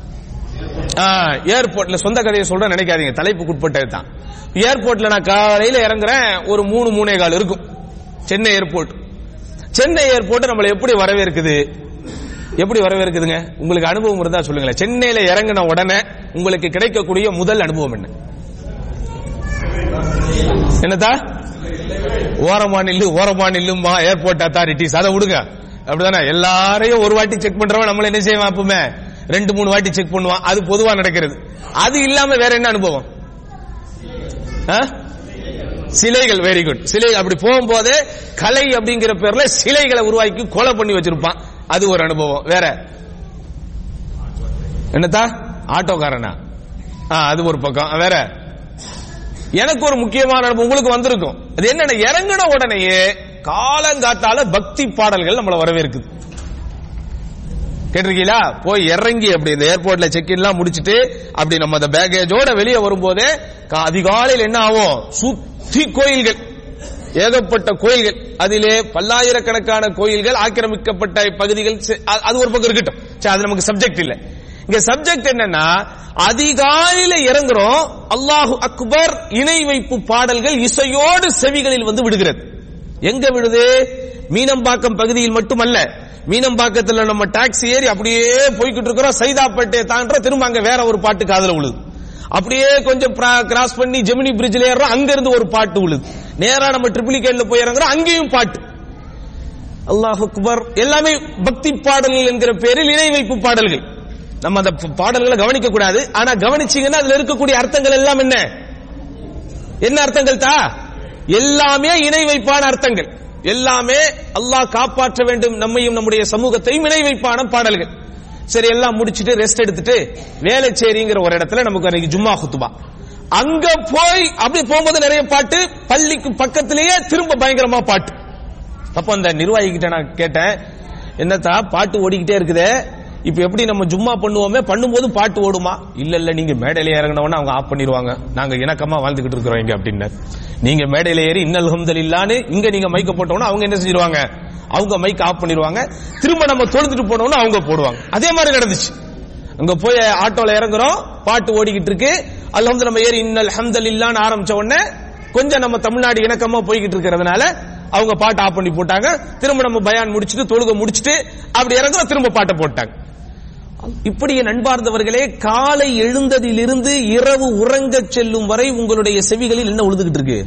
ஏர்போர்ட்ல சொந்த கதையை சொல்ற நினைக்காதீங்க, தலைப்புக்கு உட்பட்டது தான். ஏர்போர்ட்ல நான் காலையில இறங்குறேன், ஒரு மூணு மூணே கால் இருக்கும் சென்னை ஏர்போர்ட். சென்னை ஏர்போர்ட் நம்மளை எப்படி வரவேற்குது, எப்படி வரவேற்குதுங்க? உங்களுக்கு அனுபவம் இருந்தா சொல்லுங்களேன். சென்னையில இறங்கின உடனே உங்களுக்கு கிடைக்கக்கூடிய முதல் அனுபவம் என்ன? என்னதா? ஓரமா நில்லு ஓரமா நில்லுமா ஏர்போர்ட் அத்தாரிட்டிஸ், அதை விடுங்க. அப்படிதானே, எல்லாரையும் ஒரு வாட்டி செக் பண்றவன் நம்மள என்ன செய்வான், அப்பவுமே ரெண்டு மூணு வாட்டி செக் பண்ணுவான். அது பொதுவா நடக்கிறது. அது இல்லாம வேற என்ன அனுபவம்? சிலைகள். Very good. சிலை. அப்படி போகும்போது கலை அப்படிங்கிற பேர்ல சிலைகளை உருவாக்கி கொலை பண்ணி வச்சிருப்பான், அது ஒரு அனுபவம். வேற என்னத்தா ஆட்டோக்காரனா? அது ஒரு பக்கம். வேற எனக்கு ஒரு முக்கியமான உங்களுக்கு வந்திருக்கும். அது என்னன்னா, இறங்கின உடனேயே காலங்காத்தால பக்தி பாடல்கள் நம்மள வரவேற்குது. கேட்டிருக்கீங்களா? போய் இறங்கி அப்படி இந்த ஏர்போர்ட்ல செக் இன் எல்லாம் முடிச்சுட்டு அப்படி நம்ம அந்த பேகேஜோட வெளியே வரும்போதே அதிகாலையில் என்ன ஆகும், சுத்தி கோயில்கள், ஏகப்பட்ட கோயில்கள், அதிலே பல்லாயிரக்கணக்கான கோயில்கள், ஆக்கிரமிக்கப்பட்ட பகுதிகள். அது ஒரு பக்கம் இருக்கட்டும், அது நமக்கு சப்ஜெக்ட் இல்ல. இங்க சப்ஜெக்ட் என்னன்னா, அதிகாலையில இறங்குறோம், அல்லாஹு அக்பர் இணை வைப்பு பாடல்கள் இசையோடு செவிகளில் வந்து விடுகிறது. எங்க விடுது? மீனம்பாக்கம் பகுதியில் மட்டுமல்ல, மீனம்பாக்கத்துல நம்ம டாக்ஸி ஏறி அப்படியே போய்கிட்டு இருக்கிறோம், சைதாப்பேட்டை தாண்ட திரும்ப அங்க வேற ஒரு பாட்டு காதுல விழுது. அப்படியே கொஞ்சம் கிராஸ் பண்ணி ஜெமினி பிரிட்ஜ்ல ஏறோம், அங்க இருந்து ஒரு பாட்டு விழுது. நேரா நம்ம ட்ரிபிளிகேட்ல போய் இறங்குறோம், அங்கேயும் பாட்டு. அல்லாஹ் அக்பர் எல்லாமே பக்தி பாடல்கள் என்கிற பேரில் இணை வைப்பு பாடல்கள். நம்ம அந்த பாடல்களை கவனிக்க கூடாது. ஆனா கவனிச்சீங்கன்னா அதுல இருக்கக்கூடிய அர்த்தங்கள் எல்லாம் என்ன என்ன அர்த்தங்கள் தா? எல்லாமே இணை வைப்பான அர்த்தங்கள். எல்லாமே அல்லாஹ் காப்பாற்ற வேண்டும் நம்மையும் நம்முடைய சமூகத்தையும் இணை வைப்பான பாடல்கள். சரி, எல்லாம் முடிச்சிட்டு ரெஸ்ட் எடுத்துட்டு வேலைச்சேரிங்கிற ஒரு இடத்துல நமக்கு அன்னைக்கு ஜும்மா குத்துபா. அங்க போய் அப்படி போகும்போது நிறைய பாட்டு, பள்ளிக்கு பக்கத்திலேயே திரும்ப பயங்கரமா பாட்டு. அப்ப அந்த நிர்வாகி கிட்ட நான் கேட்டேன், என்னத்தா பாட்டு ஓடிக்கிட்டே இருக்குதே, இப்ப எப்படி நம்ம ஜும்மா பண்ணுவோமே, பண்ணும்போது பாட்டு ஓடுமா? இல்ல இல்ல, நீங்க மேடையில இறங்கினவன அவங்க ஆஃப் பண்ணிடுவாங்க, நாங்க இணக்கமா வாழ்ந்துகிட்டு இருக்கிறோம் இங்க அப்படின்னு. நீங்க மேடையில ஏறி இன்னல் ஹம்துலில்லாஹ்னு இங்க நீங்க மைக்க போட்டோம்னா அவங்க என்ன செஞ்சிருவாங்க, அவங்க மைக் ஆஃப் பண்ணிடுவாங்க. திரும்ப நம்ம தொழுதுட்டு போனோம்னா அவங்க போடுவாங்க. அதே மாதிரி நடந்துச்சு. அங்க போய் ஆட்டோல இறங்குறோம், பாட்டு ஓடிக்கிட்டு இருக்கு, அல்ஹம்துலில்லாஹ் நம்ம ஏறி இன்னல் ஹம்துலில்லாஹ்னு ஆரம்பிச்ச உடனே கொஞ்சம் நம்ம தமிழ்நாடு இணக்கமா போய்கிட்டு இருக்கிறதுனால அவங்க பாட்டு ஆஃப் பண்ணி போட்டாங்க. திரும்ப நம்ம பயான் முடிச்சுட்டு தொழுக முடிச்சுட்டு அப்படி இறங்குறோம், திரும்ப பாட்டை போட்டாங்க. இப்படி நண்பார்ந்தவர்களே, காலை எழுந்ததிலிருந்து இரவு உறங்க செல்லும் வரை உங்களுடைய செவிகளில் என்ன விழுந்துகிட்டு இருக்கு?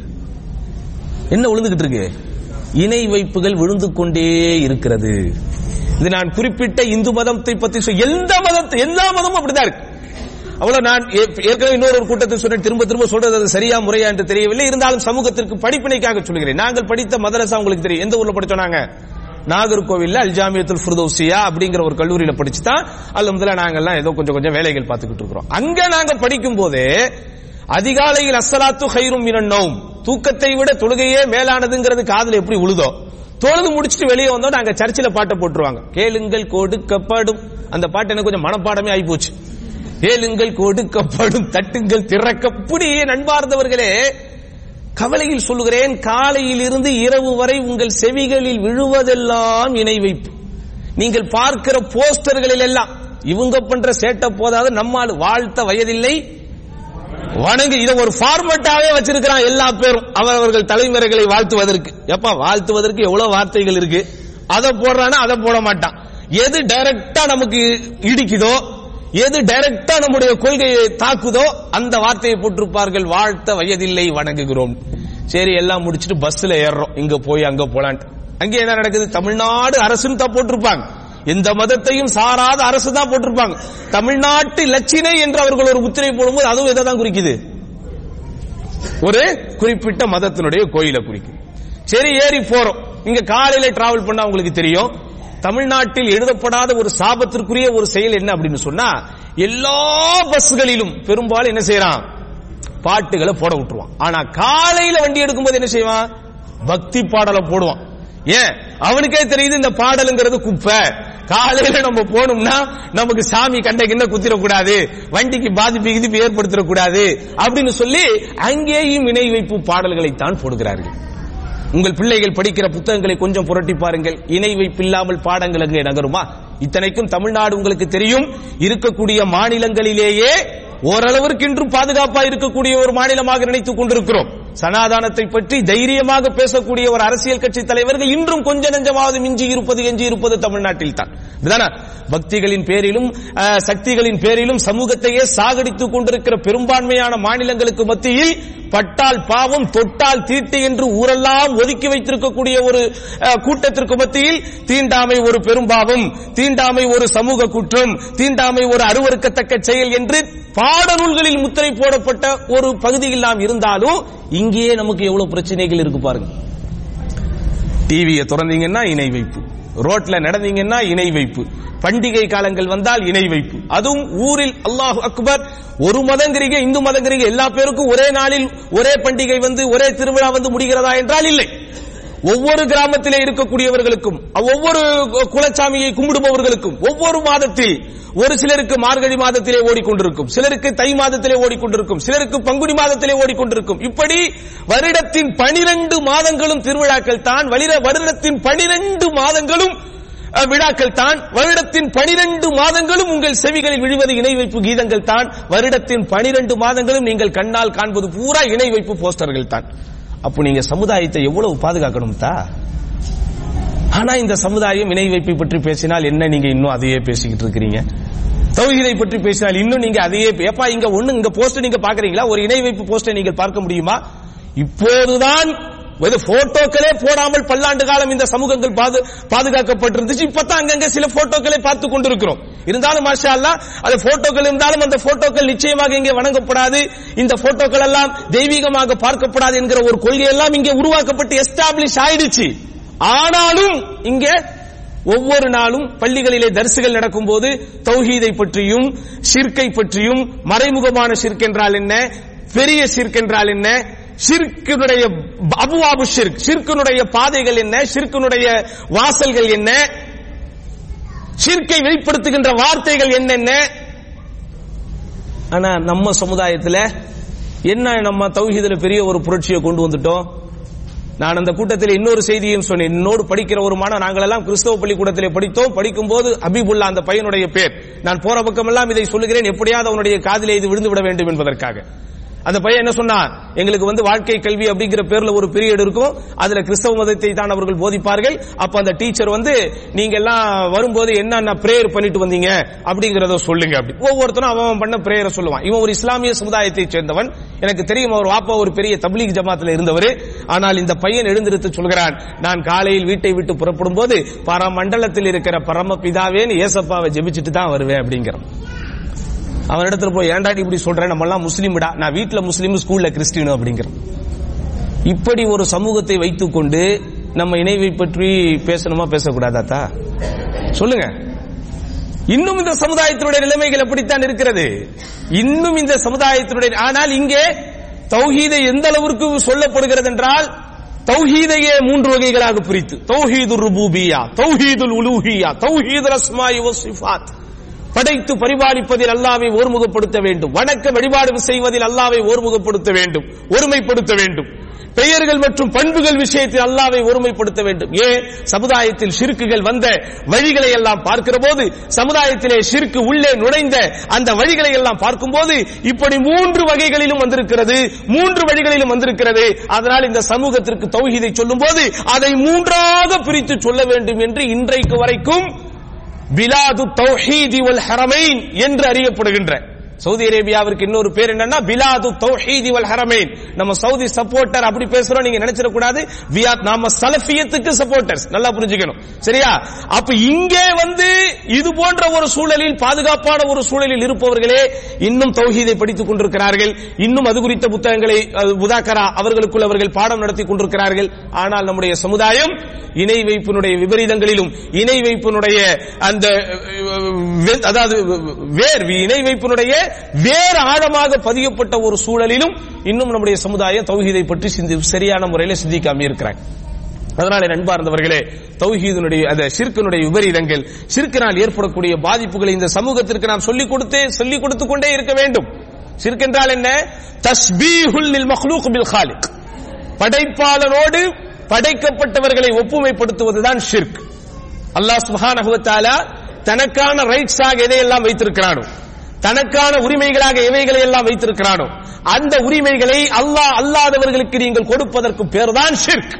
என்ன விழுந்துகிட்டு இருக்கு? இணை வைப்புகள் விழுந்து கொண்டே இருக்கிறது. இது நான் குறிப்பிட்ட இந்து மதத்தை பத்தி எந்த மதத்தை எல்லா மதமும் அப்படிதான் இருக்கு. அவ்வளவு நான் ஏற்கனவே இன்னொரு கூட்டத்தில் சொன்னேன், திரும்ப திரும்ப சொல்றது அது சரியா முறையா என்று தெரியவில்லை. இருந்தாலும் சமூகத்திற்கு படிப்பினைக்காக சொல்கிறேன். நாங்கள் படித்த மதரசா உங்களுக்கு தெரியும். எந்த ஊர்ல படிச்சோம் நாங்க? நாகர்கோவில்ல அல் ஜாமியத்துல் ஃபிர்தௌசியா அப்படிங்கிற ஒரு கல்லூரியில படிச்சுதான் அல்ஹம்துலில்லாஹ் நாங்கெல்லாம் ஏதோ கொஞ்சம் கொஞ்சம் வேலைகள் பார்த்துக்கிட்டு இருக்கிறோம். அங்க நாங்க படிக்கும் போதே அதிகாலையில் அஸ்ஸலாத்து கைரும் மினன் நௌம், தூக்கத்தை விட தொழுகையே மேலானதுங்கிறது காதுல எப்படி உழுதோ, தொழுது முடிச்சுட்டு வெளியே வந்தோம் நாங்க சர்ச்சில் பாட்டை போட்டுருவாங்க. கேளுங்கள் கொடுக்கப்படும், அந்த பாட்டு எனக்கு கொஞ்சம் மனப்பாடமே ஆகி போச்சு. கேளுங்கள் கொடுக்கப்படும், தட்டுங்கள் திறக்க. இப்படி நண்பார்ந்தவர்களே, கவலையில் சொல்லுகிறேன், காலையில் இருந்து இரவு வரை உங்கள் செவிகளில் விழுவதெல்லாம் இணை வைப்பு. நீங்கள் பார்க்கிற போஸ்டர்களில் எல்லாம் இவங்க பண்ற சேட்டை போதாது, நம்மால் வாழ்த்த வயதில்லை வணங்கு, இதை ஒரு ஃபார்மட்டாவே வச்சிருக்கிறான் எல்லா பேரும் அவரவர்கள் தலைமுறைகளை வாழ்த்துவதற்கு. எப்ப வாழ்த்துவதற்கு எவ்வளவு வார்த்தைகள் இருக்கு, அதை போடுறானா அதை போட மாட்டான். எது டைரக்டா நமக்கு இடிக்குதோ, எது டைரக்டா நம்முடைய கொள்கையை தாக்குதோ அந்த வார்த்தையை போட்டிருப்பார்கள், வாழ்த்த வயதில்லை வணங்குகிறோம். சரி, எல்லாம் முடிச்சுட்டு பஸ்ல ஏறுறோம், இங்க போய் அங்க போலான்ட்டு. அங்கே என்ன நடக்குது? தமிழ்நாடு அரசுன்னு தான் போட்டிருப்பாங்க, எந்த மதத்தையும் சாராத அரசு தான் போட்டிருப்பாங்க. தமிழ்நாட்டு இலச்சினை என்று அவர்கள் ஒரு முத்திரை போடும்போது அதுவும் இதை தான் குறிக்குது, ஒரு குறிப்பிட்ட மதத்தினுடைய கோயிலை குறிக்குது. சரி, ஏறி போறோம். இங்க காலையில டிராவல் பண்ணா உங்களுக்கு தெரியும், தமிழ்நாட்டில் எழுதப்படாத ஒரு சாபத்திற்குரிய ஒரு செயல் என்ன அப்படின்னு சொன்னா, எல்லா பஸ்களிலும் பெரும்பாலும் என்ன செய்யறான், பாட்டுகளை போட விட்டுருவான். ஆனா காலையில வண்டி எடுக்கும்போது என்ன செய்வான், பக்தி பாடலை போடுவான். ஏன்? அவனுக்கே தெரியுது இந்த பாடலுங்கிறது குப்பை, காலையில நம்ம போனோம்னா நமக்கு சாமி கண்ட கிண்ண குத்திரக்கூடாது, வண்டிக்கு பாதிப்பு கிதிப்பு ஏற்படுத்திடக்கூடாது அப்படின்னு சொல்லி அங்கேயும் இணை வைப்பு பாடல்களைத்தான் போடுகிறார்கள். உங்கள் பிள்ளைகள் படிக்கிற புத்தகங்களை கொஞ்சம் புரட்டி பாருங்கள், இணை வைப்பில்லாமல் பாடங்கள் அங்கே நகருமா? இத்தனைக்கும் தமிழ்நாடு உங்களுக்கு தெரியும், இருக்கக்கூடிய மாநிலங்களிலேயே ஓரளவிற்கு இன்றும் பாதுகாப்பா இருக்கக்கூடிய ஒரு மாநிலமாக நினைத்துக் கொண்டிருக்கிறோம். சனாதானத்தை பற்றி தைரியமாக பேசக்கூடிய ஒரு அரசியல் கட்சி தலைவர்கள் இன்றும் கொஞ்ச நெஞ்சமாவது மிஞ்சி இருப்பது எஞ்சி இருப்பது தமிழ்நாட்டில் தான். பக்திகளின் பேரிலும் சக்திகளின் பேரிலும் சமூகத்தையே சாகடித்துக் கொண்டிருக்கிற பெரும்பான்மையான மாநிலங்களுக்கு மத்தியில் பட்டால் பாவம் தொட்டால் தீட்டு என்று ஊரெல்லாம் ஒதுக்கி வைத்திருக்கக்கூடிய ஒரு கூட்டத்திற்கு மத்தியில் தீண்டாமை ஒரு பெரும்பாவம், தீண்டாமை ஒரு சமூக குற்றம், தீண்டாமை ஒரு அருவருக்கத்தக்க செயல் என்று பாடநூல்களில் முத்திரை போடப்பட்ட ஒரு பகுதியில் நாம் இருந்தாலும் இங்கேயே நமக்கு எவ்வளவு பிரச்சனைகள் இருக்கு பாருங்க. டிவியை திறந்தீங்கன்னா இணை வைப்பு, ரோட்ல நடந்தீங்கன்னா இணை வைப்பு, பண்டிகை காலங்கள் வந்தால் இணை வைப்பு, அதுவும் ஊரில் அல்லாஹ் அக்பர் ஒரு மதங்கிறீங்க இந்து மதங்கிறீங்க எல்லா பேருக்கும் ஒரே நாளில் ஒரே பண்டிகை வந்து ஒரே திருவிழா வந்து முடிகிறதா என்றால் இல்லை. ஒவ்வொரு கிராமத்திலே இருக்கக்கூடியவர்களுக்கும் ஒவ்வொரு குலச்சாமியை கும்பிடுபவர்களுக்கும் ஒவ்வொரு மாதத்தில் ஒரு சிலருக்கு மார்கழி மாதத்திலே ஓடிக்கொண்டிருக்கும், சிலருக்கு தை மாதத்திலே ஓடிக்கொண்டிருக்கும், சிலருக்கு பங்குனி மாதத்திலே ஓடிக்கொண்டிருக்கும். இப்படி வருடத்தின் பனிரெண்டு மாதங்களும் திருவிழாக்கள் தான், வருடத்தின் பனிரெண்டு மாதங்களும் விழாக்கள் தான், வருடத்தின் பனிரெண்டு மாதங்களும் உங்கள் செவிகளில் விழுவது இணை வைப்பு கீதங்கள் தான், வருடத்தின் பனிரெண்டு மாதங்களும் நீங்கள் கண்ணால் காண்பது பூரா இணை வைப்பு போஸ்டர்கள் தான். அப்போ நீங்க சமுதாயத்தை எவ்வளவு பாதுகாக்கணும் தா? ஆனா இந்த சமுதாயம் இணை வைப்பை பற்றி பேசினால் என்ன, நீங்க இன்னும் அதையே பேசிக்கிட்டு இருக்கிறீங்க. தௌஹீதை பற்றி பேசினால் இன்னும் நீங்க அதையே, ஏப்பா இங்க ஒண்ணு இங்க போஸ்டர் நீங்க பாக்குறீங்களா? ஒரு இணை வைப்பு போஸ்டர் நீங்கள் பார்க்க முடியுமா? இப்போதுதான் போட்டோக்களே போடாமல் பல்லாண்டு காலம் இந்த சமூகங்கள் பாதுகாக்கப்பட்டிருந்துச்சு. இப்பதான் அங்கங்க சில போட்டோக்களை பார்த்து கொண்டிருக்கிறோம். இருந்தாலும் மாஷா அல்லாஹ் அந்த போட்டோக்கள் இருந்தாலும் அந்த போட்டோக்கள் நிச்சயமாக இங்கே வணங்கப்படாது, இந்த போட்டோக்கள் எல்லாம் தெய்வீகமாக பார்க்கப்படாது என்கிற ஒரு கொள்கை எல்லாம் இங்கே உருவாக்கப்பட்டு எஸ்டாப்ளிஷ் ஆயிடுச்சு. ஆனாலும் இங்கே ஒவ்வொரு நாளும் பள்ளிகளிலே தர்சுகள் நடக்கும் போது தௌஹீதை பற்றியும் ஷிர்கை பற்றியும், மறைமுகமான ஷிர்க் என்றால் என்ன, பெரிய ஷிர்க் என்றால் என்ன, ஷிர்க்குடைய அபுவாபு ஷிர்க், ஷிர்க்குடைய பாதைகள் என்ன, ஷிர்க்குடைய வாசல்கள் என்ன, ஷிர்க்கை வெளிப்படுத்துகின்ற வார்த்தைகள் என்னென்ன. ஆனா நம்ம சமுதாயத்தில் என்ன, நம்ம தௌஹீதுல பெரிய ஒரு புரட்சியை கொண்டு வந்துட்டோம். நான் அந்த கூட்டத்தில் இன்னொரு செய்தியும் சொன்னேன். என்னோடு படிக்கிற ஒரு மாணவன், நாங்கள் எல்லாம் கிறிஸ்தவ பள்ளிக்கூடத்திலே படித்தோம். படிக்கும் போது ஹபீபுல்லா அந்த பையனுடைய பேர், நான் போற பக்கம் எல்லாம் இதை சொல்லுகிறேன், எப்படியாவது அவனுடைய காதிலே இது விழுந்து விட வேண்டும் என்பதற்காக. அந்த பையன் என்ன சொன்னா, எங்களுக்கு வந்து வாழ்க்கை கல்வி அப்படிங்கிற பேர்ல ஒரு பீரியட் இருக்கும், அதுல கிறிஸ்தவ மதத்தை தான் அவர்கள் போதிப்பார்கள். அப்ப அந்த டீச்சர் வந்து நீங்க எல்லாம் வரும்போது என்னென்ன பிரேயர் பண்ணிட்டு வந்தீங்க அப்படிங்கறத சொல்லுங்க அப்படி. ஒவ்வொருத்தரும் அவன் பண்ண பிரேயரை சொல்லுவான். இவன் ஒரு இஸ்லாமிய சமுதாயத்தை சேர்ந்தவன், எனக்கு தெரியும் அவர் வாப்பா ஒரு பெரிய தப்லீக் ஜமாத்துல இருந்தவர். ஆனால் இந்த பையன் எழுந்திருத்து சொல்கிறான், நான் காலையில் வீட்டை விட்டு புறப்படும் போது பரமண்டலத்தில் இருக்கிற பரமபிதாவேன்னு ஏசப்பாவை ஜெபிச்சுட்டு தான் வருவேன் அப்படிங்கிறான். அவன் இடத்துல போய் ஏண்டாடி இப்படி சொல்றேன், நம்ம எல்லாம் முஸ்லீம்டா, நான் வீட்டுல முஸ்லீம் ஸ்கூல்ல கிறிஸ்டியனும் அப்படிங்கிறான். இப்படி ஒரு சமூகத்தை வைத்துக் கொண்டு நம்ம இணைவை பற்றி பேசணுமா பேசக்கூடாதா சொல்லுங்க? இன்னும் இந்த சமுதாயத்தினுடைய நிலைமைகள் எப்படித்தான் இருக்கிறது, இன்னும் இந்த சமுதாயத்தினுடைய. ஆனால் இங்கே தௌஹீதை எந்த அளவிற்கு சொல்லப்படுகிறது என்றால், தௌஹீதையே மூன்று வகைகளாக பிரித்து, தௌஹீதுர் ருபூபிய்யா, தௌஹீதுல் உலூஹிய்யா, தௌஹீதுல் அஸ்மாஇ வஸ் சிஃபாத். படைத்து பரிபாலிப்பதில் அல்லாஹ்வை ஒருமுகப்படுத்த வேண்டும், வணக்க வழிபாடு செய்வதில் அல்லாஹ்வை ஒருமுகப்படுத்த வேண்டும், ஒருமைப்படுத்த வேண்டும். பெயர்கள் மற்றும் பண்புகள் விஷயத்தில் அல்லாஹ்வை ஒருமைப்படுத்த வேண்டும். ஏன் சமுதாயத்தில் ஷிர்க்குகள் வந்த வழிகளை எல்லாம் பார்க்கிற போது, சமுதாயத்திலே ஷிர்க்கு உள்ளே நுழைந்த அந்த வழிகளை எல்லாம் பார்க்கும்போது இப்படி மூன்று வகைகளிலும் வந்திருக்கிறது, மூன்று வழிகளிலும் வந்திருக்கிறது. அதனால் இந்த சமூகத்திற்கு தௌஹீதை சொல்லும் போது அதை மூன்றாக பிரித்து சொல்ல வேண்டும் என்று இன்றைக்கு வரைக்கும் பிலாது தௌஹீதி வல் ஹரமைன் என்று அறியப்படுகின்ற சவுதி அரேபியாவிற்கு இன்னொரு பேர் என்னன்னா பிலாது தௌஹீதி வல் ஹரமைன். நம்ம சவுதி சப்போர்ட்டர் அப்படி பேசுறோம் நீங்க நினைச்சிட கூடாது. நாம சலஃபியத்துக்கு சப்போர்ட்டர்ஸ், நல்லா புரிஞ்சுக்கணும் சரியா? அப்ப இங்கே வந்து இது போன்ற ஒரு சூழலில், பாதுகாப்பான ஒரு சூழலில் இருப்பவர்களே இன்னும் தௌஹீதை படித்துக் கொண்டிருக்கிறார்கள், இன்னும் அது குறித்த புத்தகங்களை முதாக்கரா அவர்களுக்குள் அவர்கள் பாடம் நடத்தி கொண்டிருக்கிறார்கள். ஆனால் நம்முடைய சமுதாயம் இணை வைப்பினுடைய விபரீதங்களிலும், இணை வைப்பினுடைய அந்த அதாவது வேர் இணை வைப்பினுடைய வேறு ஆழமாக பதியப்பட்ட ஒரு சூழலிலும் இன்னும் நம்முடைய சமுதாயம் தௌஹீதை பற்றி சரியான முறையில் சிந்திக்காம இருக்கிறாங்க. அதனால நண்பார்ந்தவர்களே, தௌஹீதுனுடைய அந்த ஷிர்க்கினுடைய விபரீதங்கள், ஷிர்க்கினால் ஏற்படக்கூடிய பாதிப்புகளை இந்த சமூகத்திற்கு நாம் சொல்லிக் கொடுத்து சொல்லிக் கொடுத்துக் கொண்டே இருக்க வேண்டும். ஷிர்க் என்றால் என்ன? தஸ்பீஹுல் லில் மக்லூக் பில் காலிக், படைப்பாளனோடு படைக்கப்பட்டவர்களை ஒப்புமைப்படுத்துவதுதான் ஷிர்க். அல்லாஹ் சுப்ஹானஹு வ தஆலா தனக்கான ரைட்ஸாக எதையெல்லாம் வைத்திருக்கிறானோ, தனக்கான உரிமைகளாக எவைகளை எல்லாம் வைத்திருக்கிறானோ, அந்த உரிமைகளை அல்லாஹ் அல்லாதவர்களுக்கு நீங்கள் கொடுப்பதற்கு பேர்தான் ஷிர்க்.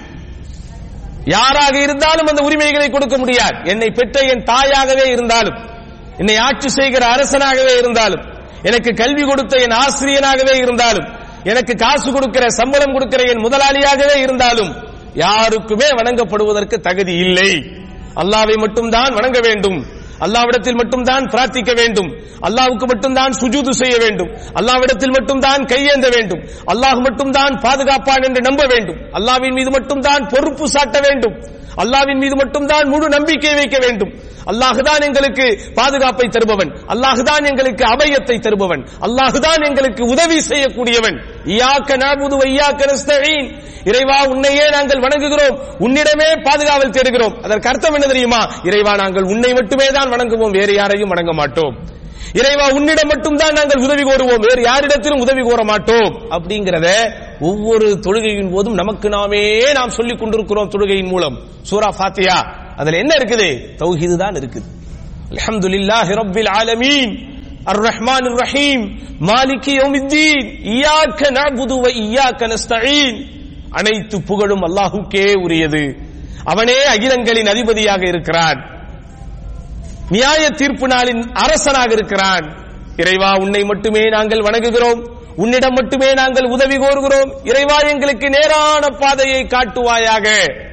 யாராக இருந்தாலும் அந்த உரிமைகளை கொடுக்க முடியாது. என்னை பெற்ற என் தாயாகவே இருந்தாலும், என்னை ஆட்சி செய்கிற அரசனாகவே இருந்தாலும், எனக்கு கல்வி கொடுத்த என் ஆசிரியனாகவே இருந்தாலும், எனக்கு காசு கொடுக்கிற சம்பளம் கொடுக்கிற என் முதலாளியாகவே இருந்தாலும் யாருக்குமே வணங்கப்படுவதற்கு தகுதி இல்லை. அல்லாஹ்வை மட்டும்தான் வணங்க வேண்டும், அல்லாஹ்விடத்தில் மட்டும்தான் பிரார்த்திக்க வேண்டும், அல்லாஹ்வுக்கு மட்டும்தான் சுஜூது செய்ய வேண்டும், அல்லாஹ்விடத்தில் மட்டும்தான் கையேந்த வேண்டும், அல்லாஹ் மட்டும்தான் பாதுகாப்பான் என்று நம்ப வேண்டும், அல்லாஹ்வின் மீது மட்டும்தான் பொறுப்பு சாட்ட வேண்டும், அல்லாஹ்வின் மீது மட்டும்தான் முழு நம்பிக்கை வைக்க வேண்டும். அல்லாஹ்தான் எங்களுக்கு பாதுகாப்பை தருபவன், அல்லாஹ்தான் எங்களுக்கு அபயத்தை தருபவன், அல்லாஹ்தான் எங்களுக்கு உதவி செய்யக்கூடியவன். இய்யாக நஅபுது வ இய்யாக நஸ்தஈன். இறைவா உன்னையே நாங்கள் வணங்குகிறோம், உன்னிடமே பாதுகாவல் தேடுகிறோம். அதற்கு அர்த்தம் என்ன தெரியுமா? இறைவா நாங்கள் உன்னை மட்டுமே தான் வணங்குவோம், வேறு யாரையும் வணங்க மாட்டோம். இறைவா உன்னிடம் மட்டும்தான் நாங்கள் உதவி கோருவோம், வேறு யாரிடத்திலும் உதவி கோர மாட்டோம். அப்படிங்கறத ஒவ்வொரு தொழுகையின் போதும் நமக்கு நாமே நாம் சொல்லிக் கொண்டிருக்கிறோம். தொழுகையின் மூலம் சூரா ஃபாத்திஹா அதுல என்ன இருக்குது? தௌஹீது தான் இருக்குது. அல்ஹம்துலில்லாஹி ரப்பில் ஆலமீன் அர் ரஹ்மானிர் ரஹீம் மாலிகி யௌமித்தீன் இய்யாக நஅபுது வ இய்யாக நஸ்தஈன். அனைத்து புகழும் அல்லாஹ்வுக்கே உரியது. அவனே அகிலங்களின் அதிபதியாக இருக்கிறான், நியாய தீர்ப்பு நாளின் அரசனாக இருக்கிறான். இறைவா உன்னை மட்டுமே நாங்கள் வணங்குகிறோம், உன்னிடம் மட்டுமே நாங்கள் உதவி கோருகிறோம். இறைவா எங்களுக்கு நேரான பாதையை காட்டுவாயாக.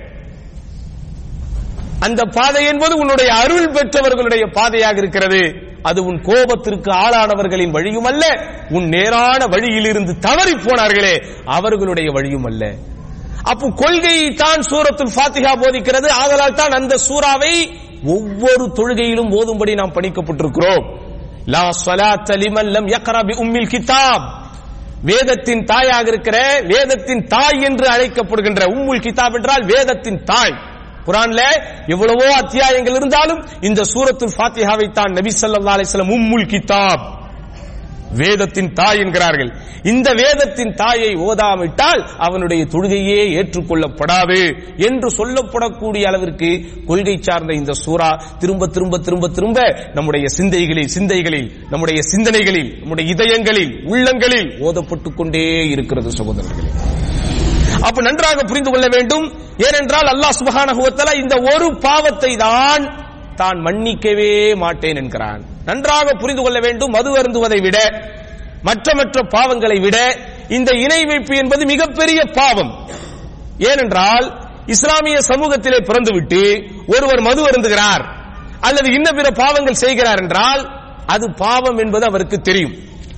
அந்த பாதை என்பது உன்னுடைய அருள் பெற்றவர்களுடைய பாதையாக இருக்கிறது. அது உன் கோபத்திற்கு ஆளானவர்களின் வழியும் அல்ல, உன் நேரான வழியிலிருந்து தவறி போனார்களே அவர்களுடைய வழியும் அல்ல. அப்போ கொள்கையை தான் சூரத்துல் ஃபாத்திஹா போதிக்கிறது. ஆதலால் தான் அந்த சூராவை ஒவ்வொரு தொழுகையிலும் ஓதும்படி நாம் பணிக்கப்பட்டிருக்கிறோம். லா ஸலாத்த லிமன் லம் யக்ரா பி உம்மில் கிதாப். வேதத்தின் தாயாக இருக்கிற, வேதத்தின் தாய் என்று அழைக்கப்படுகின்ற உம்முல் கிதாப் என்றால் வேதத்தின் தாய். குர்ஆன்ல எவ்வளவோ அத்தியாயங்கள் இருந்தாலும் இந்த சூரத்துல் ஃபாத்திஹாவை தான் நபி ஸல்லல்லாஹு அலைஹி வஸல்லம் உம்முல் கிதாப், வேதத்தின் தாய் என்கிறார்கள். இந்த வேதத்தின் தாயை ஓதாவிட்டால் அவனுடைய தொழுகையே ஏற்றுக்கொள்ளப்படாது என்று சொல்லப்படக்கூடிய அளவிற்கு கொள்கை சார்ந்த இந்த சூரா திரும்ப திரும்ப திரும்ப திரும்ப நம்முடைய சிந்தைகளில் சிந்தைகளில் நம்முடைய சிந்தனைகளில் நம்முடைய இதயங்களில் உள்ளங்களில் ஓதப்பட்டுக் கொண்டே இருக்கிறது சகோதரர்களே. அப்ப நன்றாக புரிந்து கொள்ள வேண்டும். ஏனென்றால் அல்லாஹ் சுப்ஹானஹு வ தஆலா இந்த ஒரு பாவத்தை தான் தான் மன்னிக்கவே மாட்டேன் என்கிறான். நன்றாக புரிந்து கொள்ள வேண்டும். மது அருந்துவதை விட மற்ற மற்ற பாவங்களை விட இந்த இணை வைப்பு என்பது மிகப்பெரிய பாவம். ஏனென்றால் இஸ்லாமிய சமூகத்திலே பிறந்துவிட்டு ஒருவர் மது அருந்துகிறார் அல்லது இன்ன பிற பாவங்கள் செய்கிறார் என்றால் அது பாவம் என்பது அவருக்கு தெரியும்.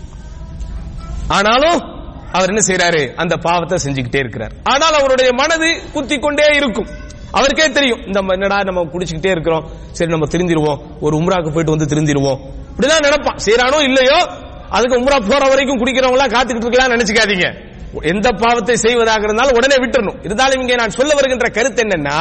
ஆனாலும் அவர் என்ன செய்யறாரு? அந்த பாவத்தை செஞ்சுக்கிட்டே இருக்கிறார். ஆனால் அவருடைய மனது குத்திக் கொண்டே இருக்கும். அவருக்கே தெரியும், இந்த என்னடா நம்ம குடிச்சுக்கிட்டே இருக்கிறோம், சரி நம்ம திருந்திருவோம், ஒரு உம்ராக்கு போயிட்டு வந்து திருந்திருவோம், இப்படிதான் நினைப்பான். செய்யறானோ இல்லையோ அதுக்கு உம்ரா போற வரைக்கும் குடிக்கிறவங்களா காத்துக்கிட்டு இருக்கலாம் நினைச்சுக்காதீங்க. எந்த பாவத்தை செய்வதாக இருந்தாலும் உடனே விட்டுறணும். இருந்தாலும் இங்கே நான் சொல்ல வருகின்ற கருத்து என்னன்னா,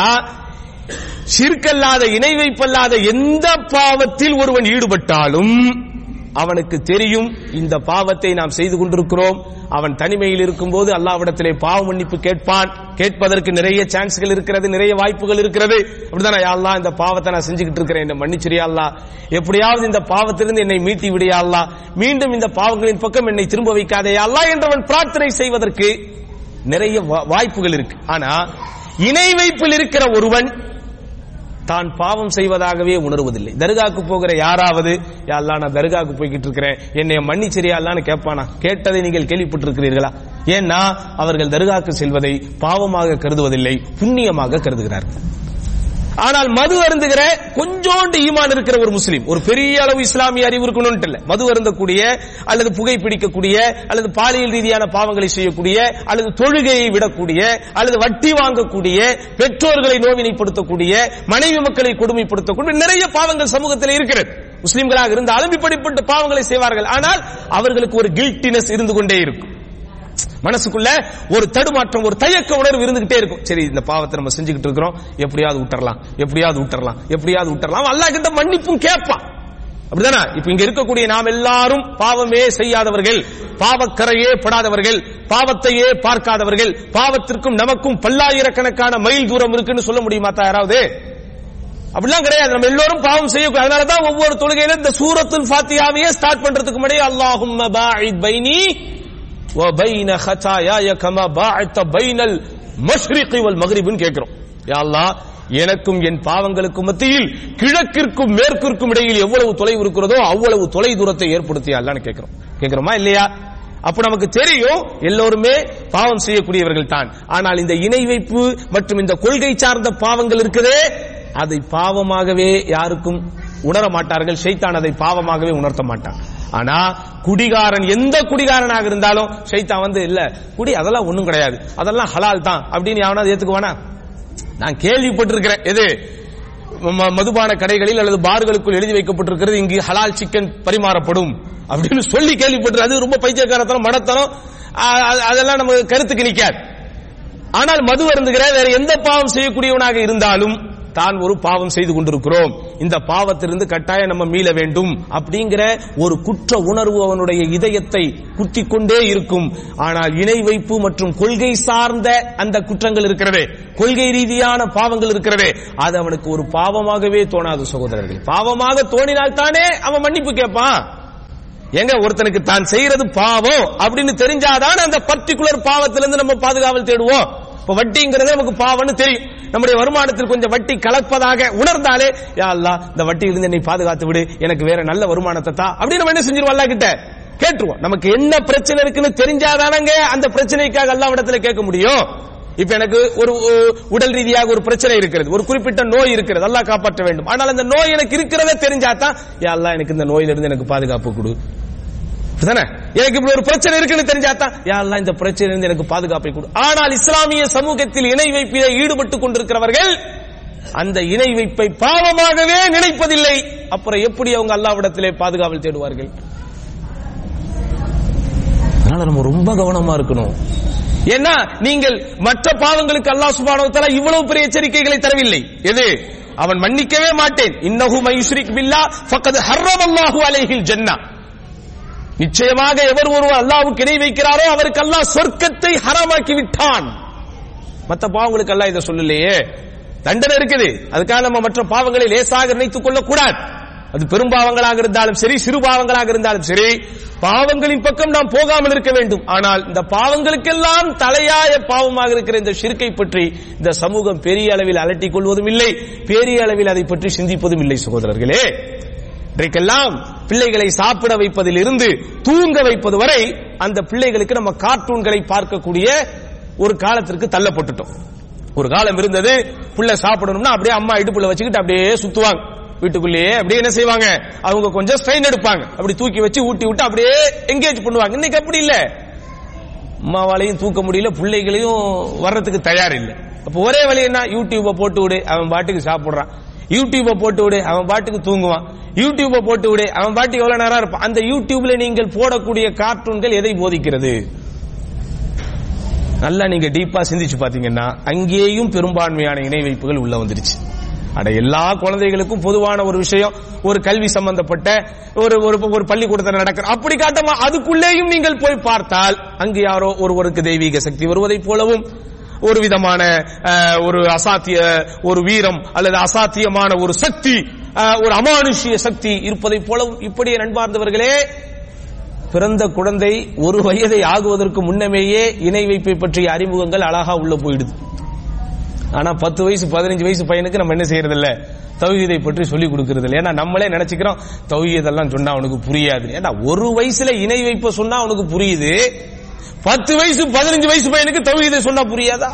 ஷிர்கல்லாத இணை வைப்பல்லாத எந்த பாவத்தில் ஒருவன் ஈடுபட்டாலும் அவனுக்கு தெரியும் இந்த பாவத்தை நாம் செய்து கொண்டிருக்கிறோம். அவன் தனிமையில் இருக்கும் போது அல்லாஹ்விடத்திலே பாவ மன்னிப்பு கேட்பான். கேட்பதற்கு நிறைய சான்ஸ்கள் இருக்கிறது, நிறைய வாய்ப்புகள் இருக்கிறது. அப்படிதானே, யா அல்லாஹ் இந்த பாவத்தை நான் செஞ்சுக்கிட்டு இருக்கிறேன், என்ன மன்னிச்சிரியா அல்லாஹ், எப்படியாவது இந்த பாவத்திலிருந்து என்னை மீட்டி விடியா அல்லாஹ், மீண்டும் இந்த பாவங்களின் பக்கம் என்னை திரும்ப வைக்காதே யா அல்லாஹ் என்றவன் பிரார்த்தனை செய்வதற்கு நிறைய வாய்ப்புகள் இருக்கு. ஆனா இணை வைப்பில் இருக்கிற ஒருவன் தான் பாவம் செய்வதாகவே உணர்வதில்லை. தர்காவுக்கு போகிற யாராவது யா அல்லாஹ் நான் தர்காவுக்கு போய்கிட்டு இருக்கிறேன், என்னை மன்னிச்சிரியா அல்லாஹ்னு கேட்பானா? கேட்டதை நீங்கள் கேள்விப்பட்டிருக்கிறீர்களா? ஏன்னா அவர்கள் தர்காவுக்கு செல்வதை பாவமாக கருதுவதில்லை, புண்ணியமாக கருதுகிறார்கள். ஆனால் மது அருந்துகிற கொஞ்சோண்டு ஈமான் இருக்கிற ஒரு முஸ்லீம், ஒரு பெரிய அளவு இஸ்லாமிய அறிவு இருக்கணும்னு இல்ல, மது அருந்தக்கூடிய அல்லது புகை பிடிக்கக்கூடிய அல்லது பாலியல் ரீதியான பாவங்களை செய்யக்கூடிய அல்லது தொழுகையை விடக்கூடிய அல்லது வட்டி வாங்கக்கூடிய, பெற்றோர்களை நோவினைப்படுத்தக்கூடிய, மனைவி மக்களை கொடுமைப்படுத்தக்கூடிய நிறைய பாவங்கள் சமூகத்தில் இருக்கிறது. முஸ்லிம்களாக இருந்தாலும் இப்படிப்பட்ட பாவங்களை செய்வார்கள். ஆனால் அவர்களுக்கு ஒரு கில்ட்டினஸ் இருந்து கொண்டே இருக்கும். மனசுக்குள்ள ஒரு தடுமாற்றம், ஒரு தயக்க உணர்வு இருந்துகிட்டே இருக்கும். சரி இந்த பாவத்தை நம்ம செஞ்சுக்கிட்டு இருக்கிறோம், எப்படியாவது விட்டுறலாம் எப்படியாவது விட்டுறலாம் எப்படியாவது விட்டுறலாம் அல்லாஹ் கிட்ட மன்னிப்பும் கேட்பான். அப்படிதானே? இப்ப இங்க இருக்கக்கூடிய நாம் எல்லாரும் பாவமே செய்யாதவர்கள், பாவக்கரையே படாதவர்கள், பாவத்தையே பார்க்காதவர்கள். பாவத்திற்கும் நமக்கும் பல்லாயிரக்கணக்கான மைல் தூரம் இருக்குன்னு சொல்ல முடியுமா யாராவது? அப்படிலாம் கிடையாது. நம்ம எல்லாரும் பாவம் செய்யக்கூடாது. அதனாலதான் ஒவ்வொரு தொழுகையில இந்த சூரத்துல் ஃபாத்திஹாவையே ஸ்டார்ட் பண்றதுக்கு முன்னாடி அல்லாஹும்ம பாஇத் பைனி வ பைன ஹதாயா கமா பாஅத்த பைனல் மஷ்ரிகி வல் மக்ரிப்னு கேக்குறோம். யா அல்லாஹ் எனக்கும் என் பாவங்களுக்கும் மத்தியில் கிழக்கிற்கும் மேற்கிற்கும் இடையில் எவ்வளவு தொலைவு இருக்கிறதோ அவ்வளவு தொலை தூரத்தை ஏற்படுத்தியா அல்லாஹ்னு கேக்குறோம். கேக்குறோமா இல்லையா? அப்ப நமக்கு தெரியும் எல்லோருமே பாவம் செய்யக்கூடியவர்கள் தான். ஆனால் இந்த இணை வைப்பு மற்றும் இந்த கொள்கை சார்ந்த பாவங்கள் இருக்குதே, அதை பாவமாகவே யாருக்கும் உணர மாட்டார்கள். ஷைத்தான் அதை பாவமாகவே உணர்த்த மாட்டான். ஆனா குடிகாரன் எந்த குடிகாரனாக இருந்தாலும் ஷைத்தான் வந்து இல்ல குடி அதெல்லாம் ஒண்ணும் கிடையாது, அதெல்லாம் ஹலால் தான் அப்படின்னு எவனாவது ஏத்துக்குவானா? நான் கேள்விப்பட்டிருக்கிறேன். எது மதுபான கடைகளில் அல்லது பார்களுக்குள் எழுதி வைக்கப்பட்டிருக்கிறது இங்கு ஹலால் சிக்கன் பரிமாறப்படும் அப்படின்னு சொல்லி கேள்விப்பட்டிருக்கிறது. அது ரொம்ப பைத்தியக்காரத்தனம், மடத்தனம், அதெல்லாம் நம்ம கருத்துக்கு நிக்காது. ஆனால் மது அருந்துகிற வேற எந்த பாவம் செய்யக்கூடியவனாக இருந்தாலும் தான் ஒரு பாவம் செய்து கொண்டிருக்கிறோம், இந்த பாவத்திலிருந்து கட்டாயம் நம்ம மீள வேண்டும் அப்படிங்கிற ஒரு குற்ற உணர்வு அவனுடைய இதயத்தை குத்திக் கொண்டே இருக்கும். ஆனால் இணை வைப்பு மற்றும் கொள்கை சார்ந்த அந்த குற்றங்கள் இருக்கிறதே, கொள்கை ரீதியான பாவங்கள் இருக்கிறதே, அது அவனுக்கு ஒரு பாவமாகவே தோணாது சகோதரர்கள். பாவமாக தோணினால் தானே அவன் மன்னிப்பு கேட்பான். எங்க ஒருத்தனுக்கு தான் செய்யறது பாவம் அப்படின்னு தெரிஞ்சாதான் அந்த பர்டிகுலர் பாவத்திலிருந்து நம்ம பாதுகாவல் தேடுவோம். இப்ப வட்டிங்கிறது நமக்கு பாவம்னு தெரியும், நம்முடைய வருமானத்தில் கொஞ்சம் வட்டி கலப்பதாக உணர்ந்தாலே யா அல்லாஹ் இந்த வட்டியிலிருந்து என்னை பாதுகாத்து விடு, எனக்கு வேற நல்ல வருமானத்தை தா அப்படின்னு நம்ம என்ன செஞ்சிருவோம், அல்லாஹ் கிட்ட கேட்டுருவோம். நமக்கு என்ன பிரச்சனை இருக்குன்னு தெரிஞ்சாதானங்க அந்த பிரச்சனைக்காக அல்லாஹ்விடத்துல கேட்க முடியும். இப்ப எனக்கு ஒரு உடல் ரீதியாக ஒரு பிரச்சனை இருக்கிறது, ஒரு குறிப்பிட்ட நோய் இருக்கிறது, அல்லாஹ் காப்பாற்ற வேண்டும். ஆனால் அந்த நோய் எனக்கு இருக்கிறதே தெரிஞ்சாதான் யா அல்லாஹ் எனக்கு இந்த நோயிலிருந்து எனக்கு பாதுகாப்பு கொடு. எனக்கு இப்படி ஒரு பிரச்சனை இருக்குன்னு தெரிஞ்சாதான் யா அல்லாஹ் இந்த பிரச்சனையிலிருந்து எனக்கு பாதுகாப்பை கொடு. ஆனால் இஸ்லாமிய சமூகத்தில் இணை வைப்பிலே ஈடுபட்டுக் கொண்டிருக்கிறவர்கள் அந்த இணை வைப்பை பாவமாகவே நினைப்பதில்லை. அப்புறம் எப்படி அவங்க அல்லாஹ்விடத்திலே பாதுகாவல் தேடுவார்கள்? அதனால நம்ம ரொம்ப கவனமா இருக்கணும். ஏன்னா நீங்கள் மற்ற பாவங்களுக்கு அல்லாஹ் சுப்ஹானஹு வ தஆலா இவ்வளவு பெரிய எச்சரிக்கைகளை தரவில்லை. எது? அவன் மன்னிக்கவே மாட்டேன், இன்னஹு மயுஷ்ரிக் பில்லாஹ் ஃபக்கத் ஹர்ரமல்லாஹு அலைஹில் ஜன்னah, நிச்சயமாக எவர் ஒருவர் அல்லாஹ்வுக்கு இணை வைக்கிறாரோ அவருக்கு அல்லாஹ் சொர்க்கத்தை ஹராமாக்கி விட்டான். மற்ற பாவங்களுக்கு அல்லாஹ் இதை சொல்லலையே, தண்டனை இருக்குது. அதுக்காக நம்ம மற்ற பாவங்களை லேசாக நினைத்துக் கொள்ள கூடாது. அது பெரும்பாவங்களாக இருந்தாலும் சரி, சிறு பாவங்களாக இருந்தாலும் சரி, பாவங்களின் பக்கம் நாம் போகாமல் இருக்க வேண்டும். ஆனால் இந்த பாவங்களுக்கெல்லாம் தலையாய பாவமாக இருக்கிற இந்த ஷிர்கை பற்றி இந்த சமூகம் பெரிய அளவில் அலட்டிக் கொள்வதும் இல்லை, பெரிய அளவில் அதை பற்றி சிந்திப்பதும் இல்லை. சகோதரர்களே, இன்றைக்கெல்லாம் பிள்ளைகளை சாப்பிட வைப்பதில் இருந்து தூங்க வைப்பது வரை அந்த பிள்ளைகளுக்கு நம்ம கார்ட்டூன்களை பார்க்கக்கூடிய ஒரு காலத்திற்கு தள்ளப்பட்டுட்டோம். ஒரு காலம் இருந்தது, பிள்ளை சாப்பிடணும்னா அப்படியே அம்மா இடுப்புல வச்சுக்கிட்டு அப்படியே சுத்துவாங்க வீட்டுக்குள்ளேயே, அப்படியே என்ன செய்வாங்க, அவங்க கொஞ்சம் ஸ்ட்ரெயின் எடுப்பாங்க, அப்படி தூக்கி வச்சு ஊட்டி விட்டு அப்படியே என்கேஜ் பண்ணுவாங்க. இன்னைக்கு அப்படி இல்ல, அம்மாவாலையும் தூக்க முடியல, பிள்ளைகளையும் வர்றதுக்கு தயார் இல்லை. அப்ப ஒரே வழி என்ன, யூடியூப போட்டு விடு, அவன் பாட்டுக்கு சாப்பிடுறான், யூடியூப போட்டு விடு, அவன் பாட்டுக்கு தூங்குவான், யூடியூப போட்டு விடு, அவன் பாட்டுக்கு எவ்வளவு நேரம் இருப்பான். அந்த யூடியூப்ல நீங்கள் போடக்கூடிய கார்ட்டூன்கள் எதை போதிக்கிறது? நல்லா நீங்க டீப்பா சிந்திச்சு பாத்தீங்கன்னா அங்கேயும் பெரும்பான்மையான இணை வைப்புகள் உள்ள வந்துருச்சு. அட எல்லா குழந்தைகளுக்கும் பொதுவான ஒரு விஷயம், ஒரு கல்வி சம்பந்தப்பட்ட ஒரு ஒரு பள்ளிக்கூடத்தில் நடக்கிற அப்படி காட்டமா, அதுக்குள்ளேயும் நீங்கள் போய் பார்த்தால் அங்கு யாரோ ஒருவருக்கு தெய்வீக சக்தி வருவதை போலவும், ஒரு விதமான ஒரு அசாத்திய ஒரு வீரம் அல்லது அசாத்தியமான ஒரு சக்தி, ஒரு அமானுஷ்ய சக்தி இருப்பதை போலவும், இப்படியே நண்பார்ந்தவர்களே, பிறந்த குழந்தை ஒரு வயதை ஆகுவதற்கு முன்னமேயே இணை வைப்பை பற்றிய அறிமுகங்கள் அழகா உள்ள போயிடுது. ஆனா பத்து வயசு பதினஞ்சு வயசு பையனுக்கு நம்ம என்ன செய்யறது இல்ல, தௌஹீதை பற்றி சொல்லிக் கொடுக்கிறது இல்லை. ஏன்னா நம்மளே நினைச்சுக்கிறோம் தௌஹீதெல்லாம் சொன்னா அவனுக்கு புரியாது. ஏன்னா ஒரு வயசுல இணை வைப்ப சொன்னா அவனுக்கு புரியுது, பத்து வயசு பதினஞ்சு வயசு பையனுக்கு தௌஹீதை சொன்னா புரியாதா?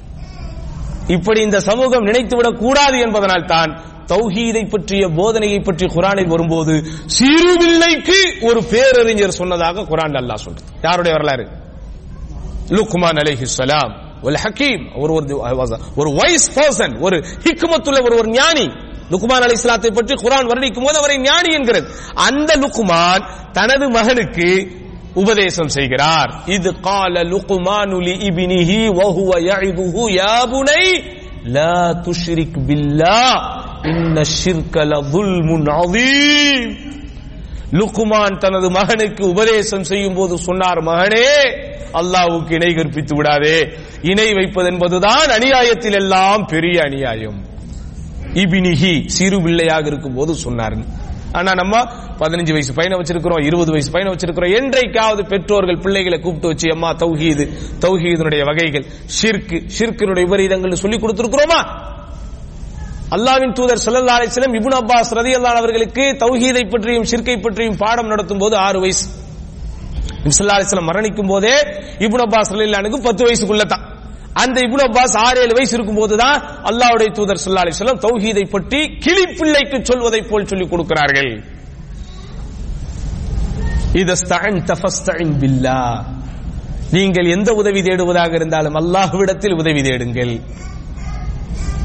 இப்படி இந்த சமூகம் நினைத்துவிடக் கூடாது என்பதனால் தான் தௌஹீதை பற்றிய போதனையை பற்றி குர்ஆனில் வரும்போது சிறுபிள்ளைக்கு ஒரு பேரறிஞர் சொன்னதாக குர்ஆன் அல்லாஹ் சொல்றது. யாருடைய வரலாறு? லுக்மான் அலைஹிஸ்ஸலாம் வல் ஹக்கீம், ஒரு ஒரு வைஸ் பர்சன், ஒரு ஹிக்மத்துள்ள ஒரு ஒரு ஞானி. லுக்மான் அலைஹிஸ்ஸலாத்தை பற்றி குர்ஆன் வர்ணிக்கும் போது அவரை ஞானி என்கிறது. அந்த லுக்மான் தனது மகனுக்கு உபதேசம் செய்கிறார். இது கால லுக்மானு லி இப்னிஹி வ ஹுவ யஇதுஹு யா புனை லா துஷ்ரிக் பில்லாஹ் இன்ன ஷிர்க லظுல்முன் அதீம். லுக்மான் தனது மகனுக்கு உபதேசம் செய்யும் போது சொன்னார், மகனே, அல்லாஹ்வுக்கு இணை கற்பித்து விடாதே, இணை வைப்பது என்பதுதான் அநியாயத்தில் எல்லாம் பெரிய அநியாயம். இப்னிஹி சிறு பிள்ளையாக இருக்கும் போது சொன்னார். ஆனா நம்ம பதினஞ்சு வயசு பையனை வச்சிருக்கிறோம், இருபது வயசு பையனை வச்சிருக்கிறோம். என்றைக்காவது பெற்றோர்கள் பிள்ளைகளை கூப்பிட்டு வச்சு அம்மா தௌஹீது, தௌஹீதுடைய வகைகள், ஷிர்க், ஷிர்க்கினுடைய விபரீதங்கள் சொல்லி கொடுத்திருக்கிறோமா? அல்லாஹ்வின் தூதர் ஸல்லல்லாஹு அலைஹி வஸல்லம் இப்னு அப்பாஸ் ரலியல்லாஹு அன்ஹு அவர்களுக்கு தௌஹீதை பற்றியும் ஷிர்க்கை பற்றியும் பாடம் நடத்தும் போது ஆறு வயசு. நபி ஸல்லல்லாஹு அலைஹி வஸல்லம் மரணிக்கும் போதே இப்னு அப்பாஸ் ரலியல்லாஹு அன்ஹுக்கு பத்து வயசுக்குள்ள தான். அந்த இப்னு அப்பாஸ் ஆறு ஏழு வயசு இருக்கும் போதுதான் அல்லாஹ்வுடைய தூதர் ஸல்லல்லாஹு அலைஹி வஸல்லம் தௌஹீதை பற்றி கிளிப்பிள்ளைக்கு சொல்வதை போல் சொல்லிக் கொடுக்கிறார்கள். இதஸ்தஅன்த ஃபஸ்தஇன் பில்லாஹ், நீங்கள் எந்த உதவி தேடுவதாக இருந்தாலும் அல்லாஹ்விடத்தில் உதவி தேடுங்கள்.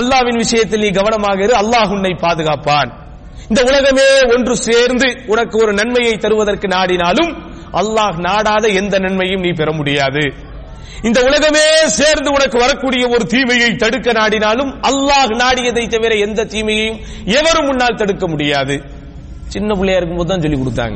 அல்லாஹ்வின் விஷயத்தில் நீ கவனமாக இரு, அல்லாஹ் உன்னை பாதுகாப்பான். இந்த உலகமே ஒன்று சேர்ந்து உனக்கு ஒரு நன்மையை தருவதற்கு நாடினாலும் அல்லாஹ் நாடாத எந்த நன்மையும் நீ பெற முடியாது. இந்த உலகமே சேர்ந்து உனக்கு வரக்கூடிய ஒரு தீமையை தடுக்க நாடினாலும் அல்லாஹ் நாடியதை தவிர எந்த தீமையையும் எவரும் முன்னால் தடுக்க முடியாது. சின்ன பிள்ளையா இருக்கும்போது தான் சொல்லி கொடுத்தாங்க.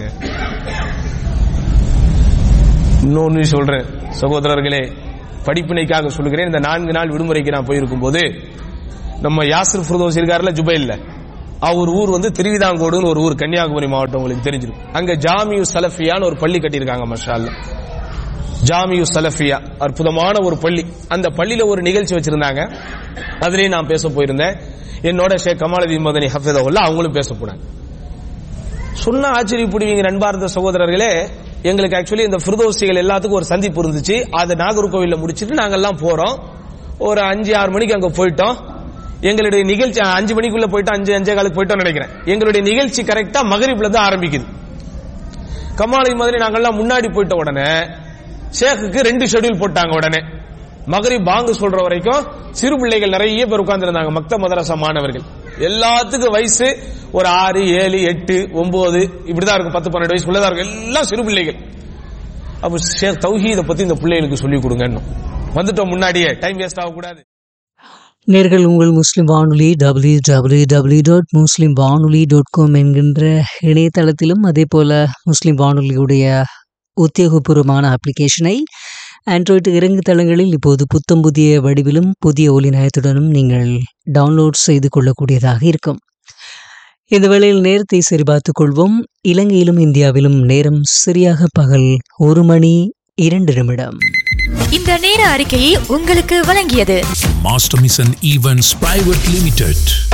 இன்னொன்னு சொல்றேன் சகோதரர்களே, படிப்பினைக்காக சொல்லுகிறேன். இந்த நான்கு நாள் விடுமுறைக்கு நான் போயிருக்கும் போது நம்ம யாசிர் ஃபிர்தௌஸ் இருக்காருல ஜுபைல்ல, அவர் ஊர் வந்து திருவிதாங்கோடுன்னு ஒரு ஊர், கன்னியாகுமரி மாவட்டம், உங்களுக்கு தெரிஞ்சிருக்கும். அங்க ஜாமியு சலஃபியான்னு ஒரு பள்ளி கட்டியிருக்காங்க. மாஷா அல்லாஹ், ஜாமியு சலஃபியா அற்புதமான ஒரு பள்ளி. அந்த பள்ளியில ஒரு நிகழ்ச்சி வச்சிருந்தாங்க. அதுலயும் நான் பேச போயிருந்தேன். என்னோட ஷேக் கமாலுதீன் மதனி ஹஃபிதஹுல்லாஹ் அவங்களும் பேச போனாங்க. சொன்ன ஆச்சரியப்படுவீங்க நண்பார்ந்த சகோதரர்களே. எங்களுக்கு ஆக்சுவலி இந்த ஃபிர்தௌசிகள் எல்லாத்துக்கும் ஒரு சந்திப்பு இருந்துச்சு. அதை நாகர்கோவில்ல முடிச்சிட்டு நாங்கெல்லாம் போறோம். ஒரு அஞ்சு ஆறு மணிக்கு அங்க போயிட்டோம். எங்களுடைய நிகழ்ச்சி அஞ்சு மணிக்குள்ள போயிட்டோம், அஞ்சு அஞ்சே காலுக்கு போயிட்டோம் நினைக்கிறேன். எங்களுடைய நிகழ்ச்சி கரெக்டா மகரிப்ல தான் ஆரம்பிக்குது. கமாலுதீன் மதனி நாங்கெல்லாம் முன்னாடி போயிட்ட உடனே ஷேக்குக்கு ரெண்டு ஷெட்யூல் போட்டாங்க. உடனே மகரிப் பாங்கு சொல்ற வரைக்கும் சிறு பிள்ளைகள் நிறைய பேர் உட்கார்ந்து இருந்தாங்க, மக்தப் மதரசா மாணவர்கள். எல்லாத்துக்கும் வயசு ஒரு ஆறு ஏழு எட்டு ஒன்பது இப்படிதான் இருக்கும், பத்து பன்னெண்டு வயசுக்குள்ளதான் இருக்கும், எல்லாம் சிறு பிள்ளைகள். அப்ப ஷேக் தௌஹீதை பத்தி இந்த பிள்ளைகளுக்கு சொல்லிக் கொடுங்க. வந்துட்டோம் முன்னாடியே, டைம் வேஸ்ட் ஆகக்கூடாது. நேர்கள் உங்கள் முஸ்லிம் வானொலி டபிள்யூ டபிள்யூ டபிள்யூ டாட் முஸ்லிம் வானொலி டாட் காம் என்கின்ற இணையதளத்திலும் அதே போல முஸ்லிம் வானொலியுடைய உத்தியோகபூர்வமான அப்ளிகேஷனை ஆண்ட்ராய்டு இறங்கு தளங்களில் இப்போது புத்தம் புதிய வடிவிலும் புதிய ஒலி நயத்துடனும் நீங்கள் டவுன்லோட் செய்து கொள்ளக்கூடியதாக இருக்கும். இந்த வேளையில் நேரத்தை சரிபார்த்துக் கொள்வோம். இலங்கையிலும் இந்தியாவிலும் நேரம் சரியாக பகல் ஒரு மணி இரண்டு நிமிடம். இந்த நேர அறிக்கையை உங்களுக்கு வழங்கியது master mission events private limited.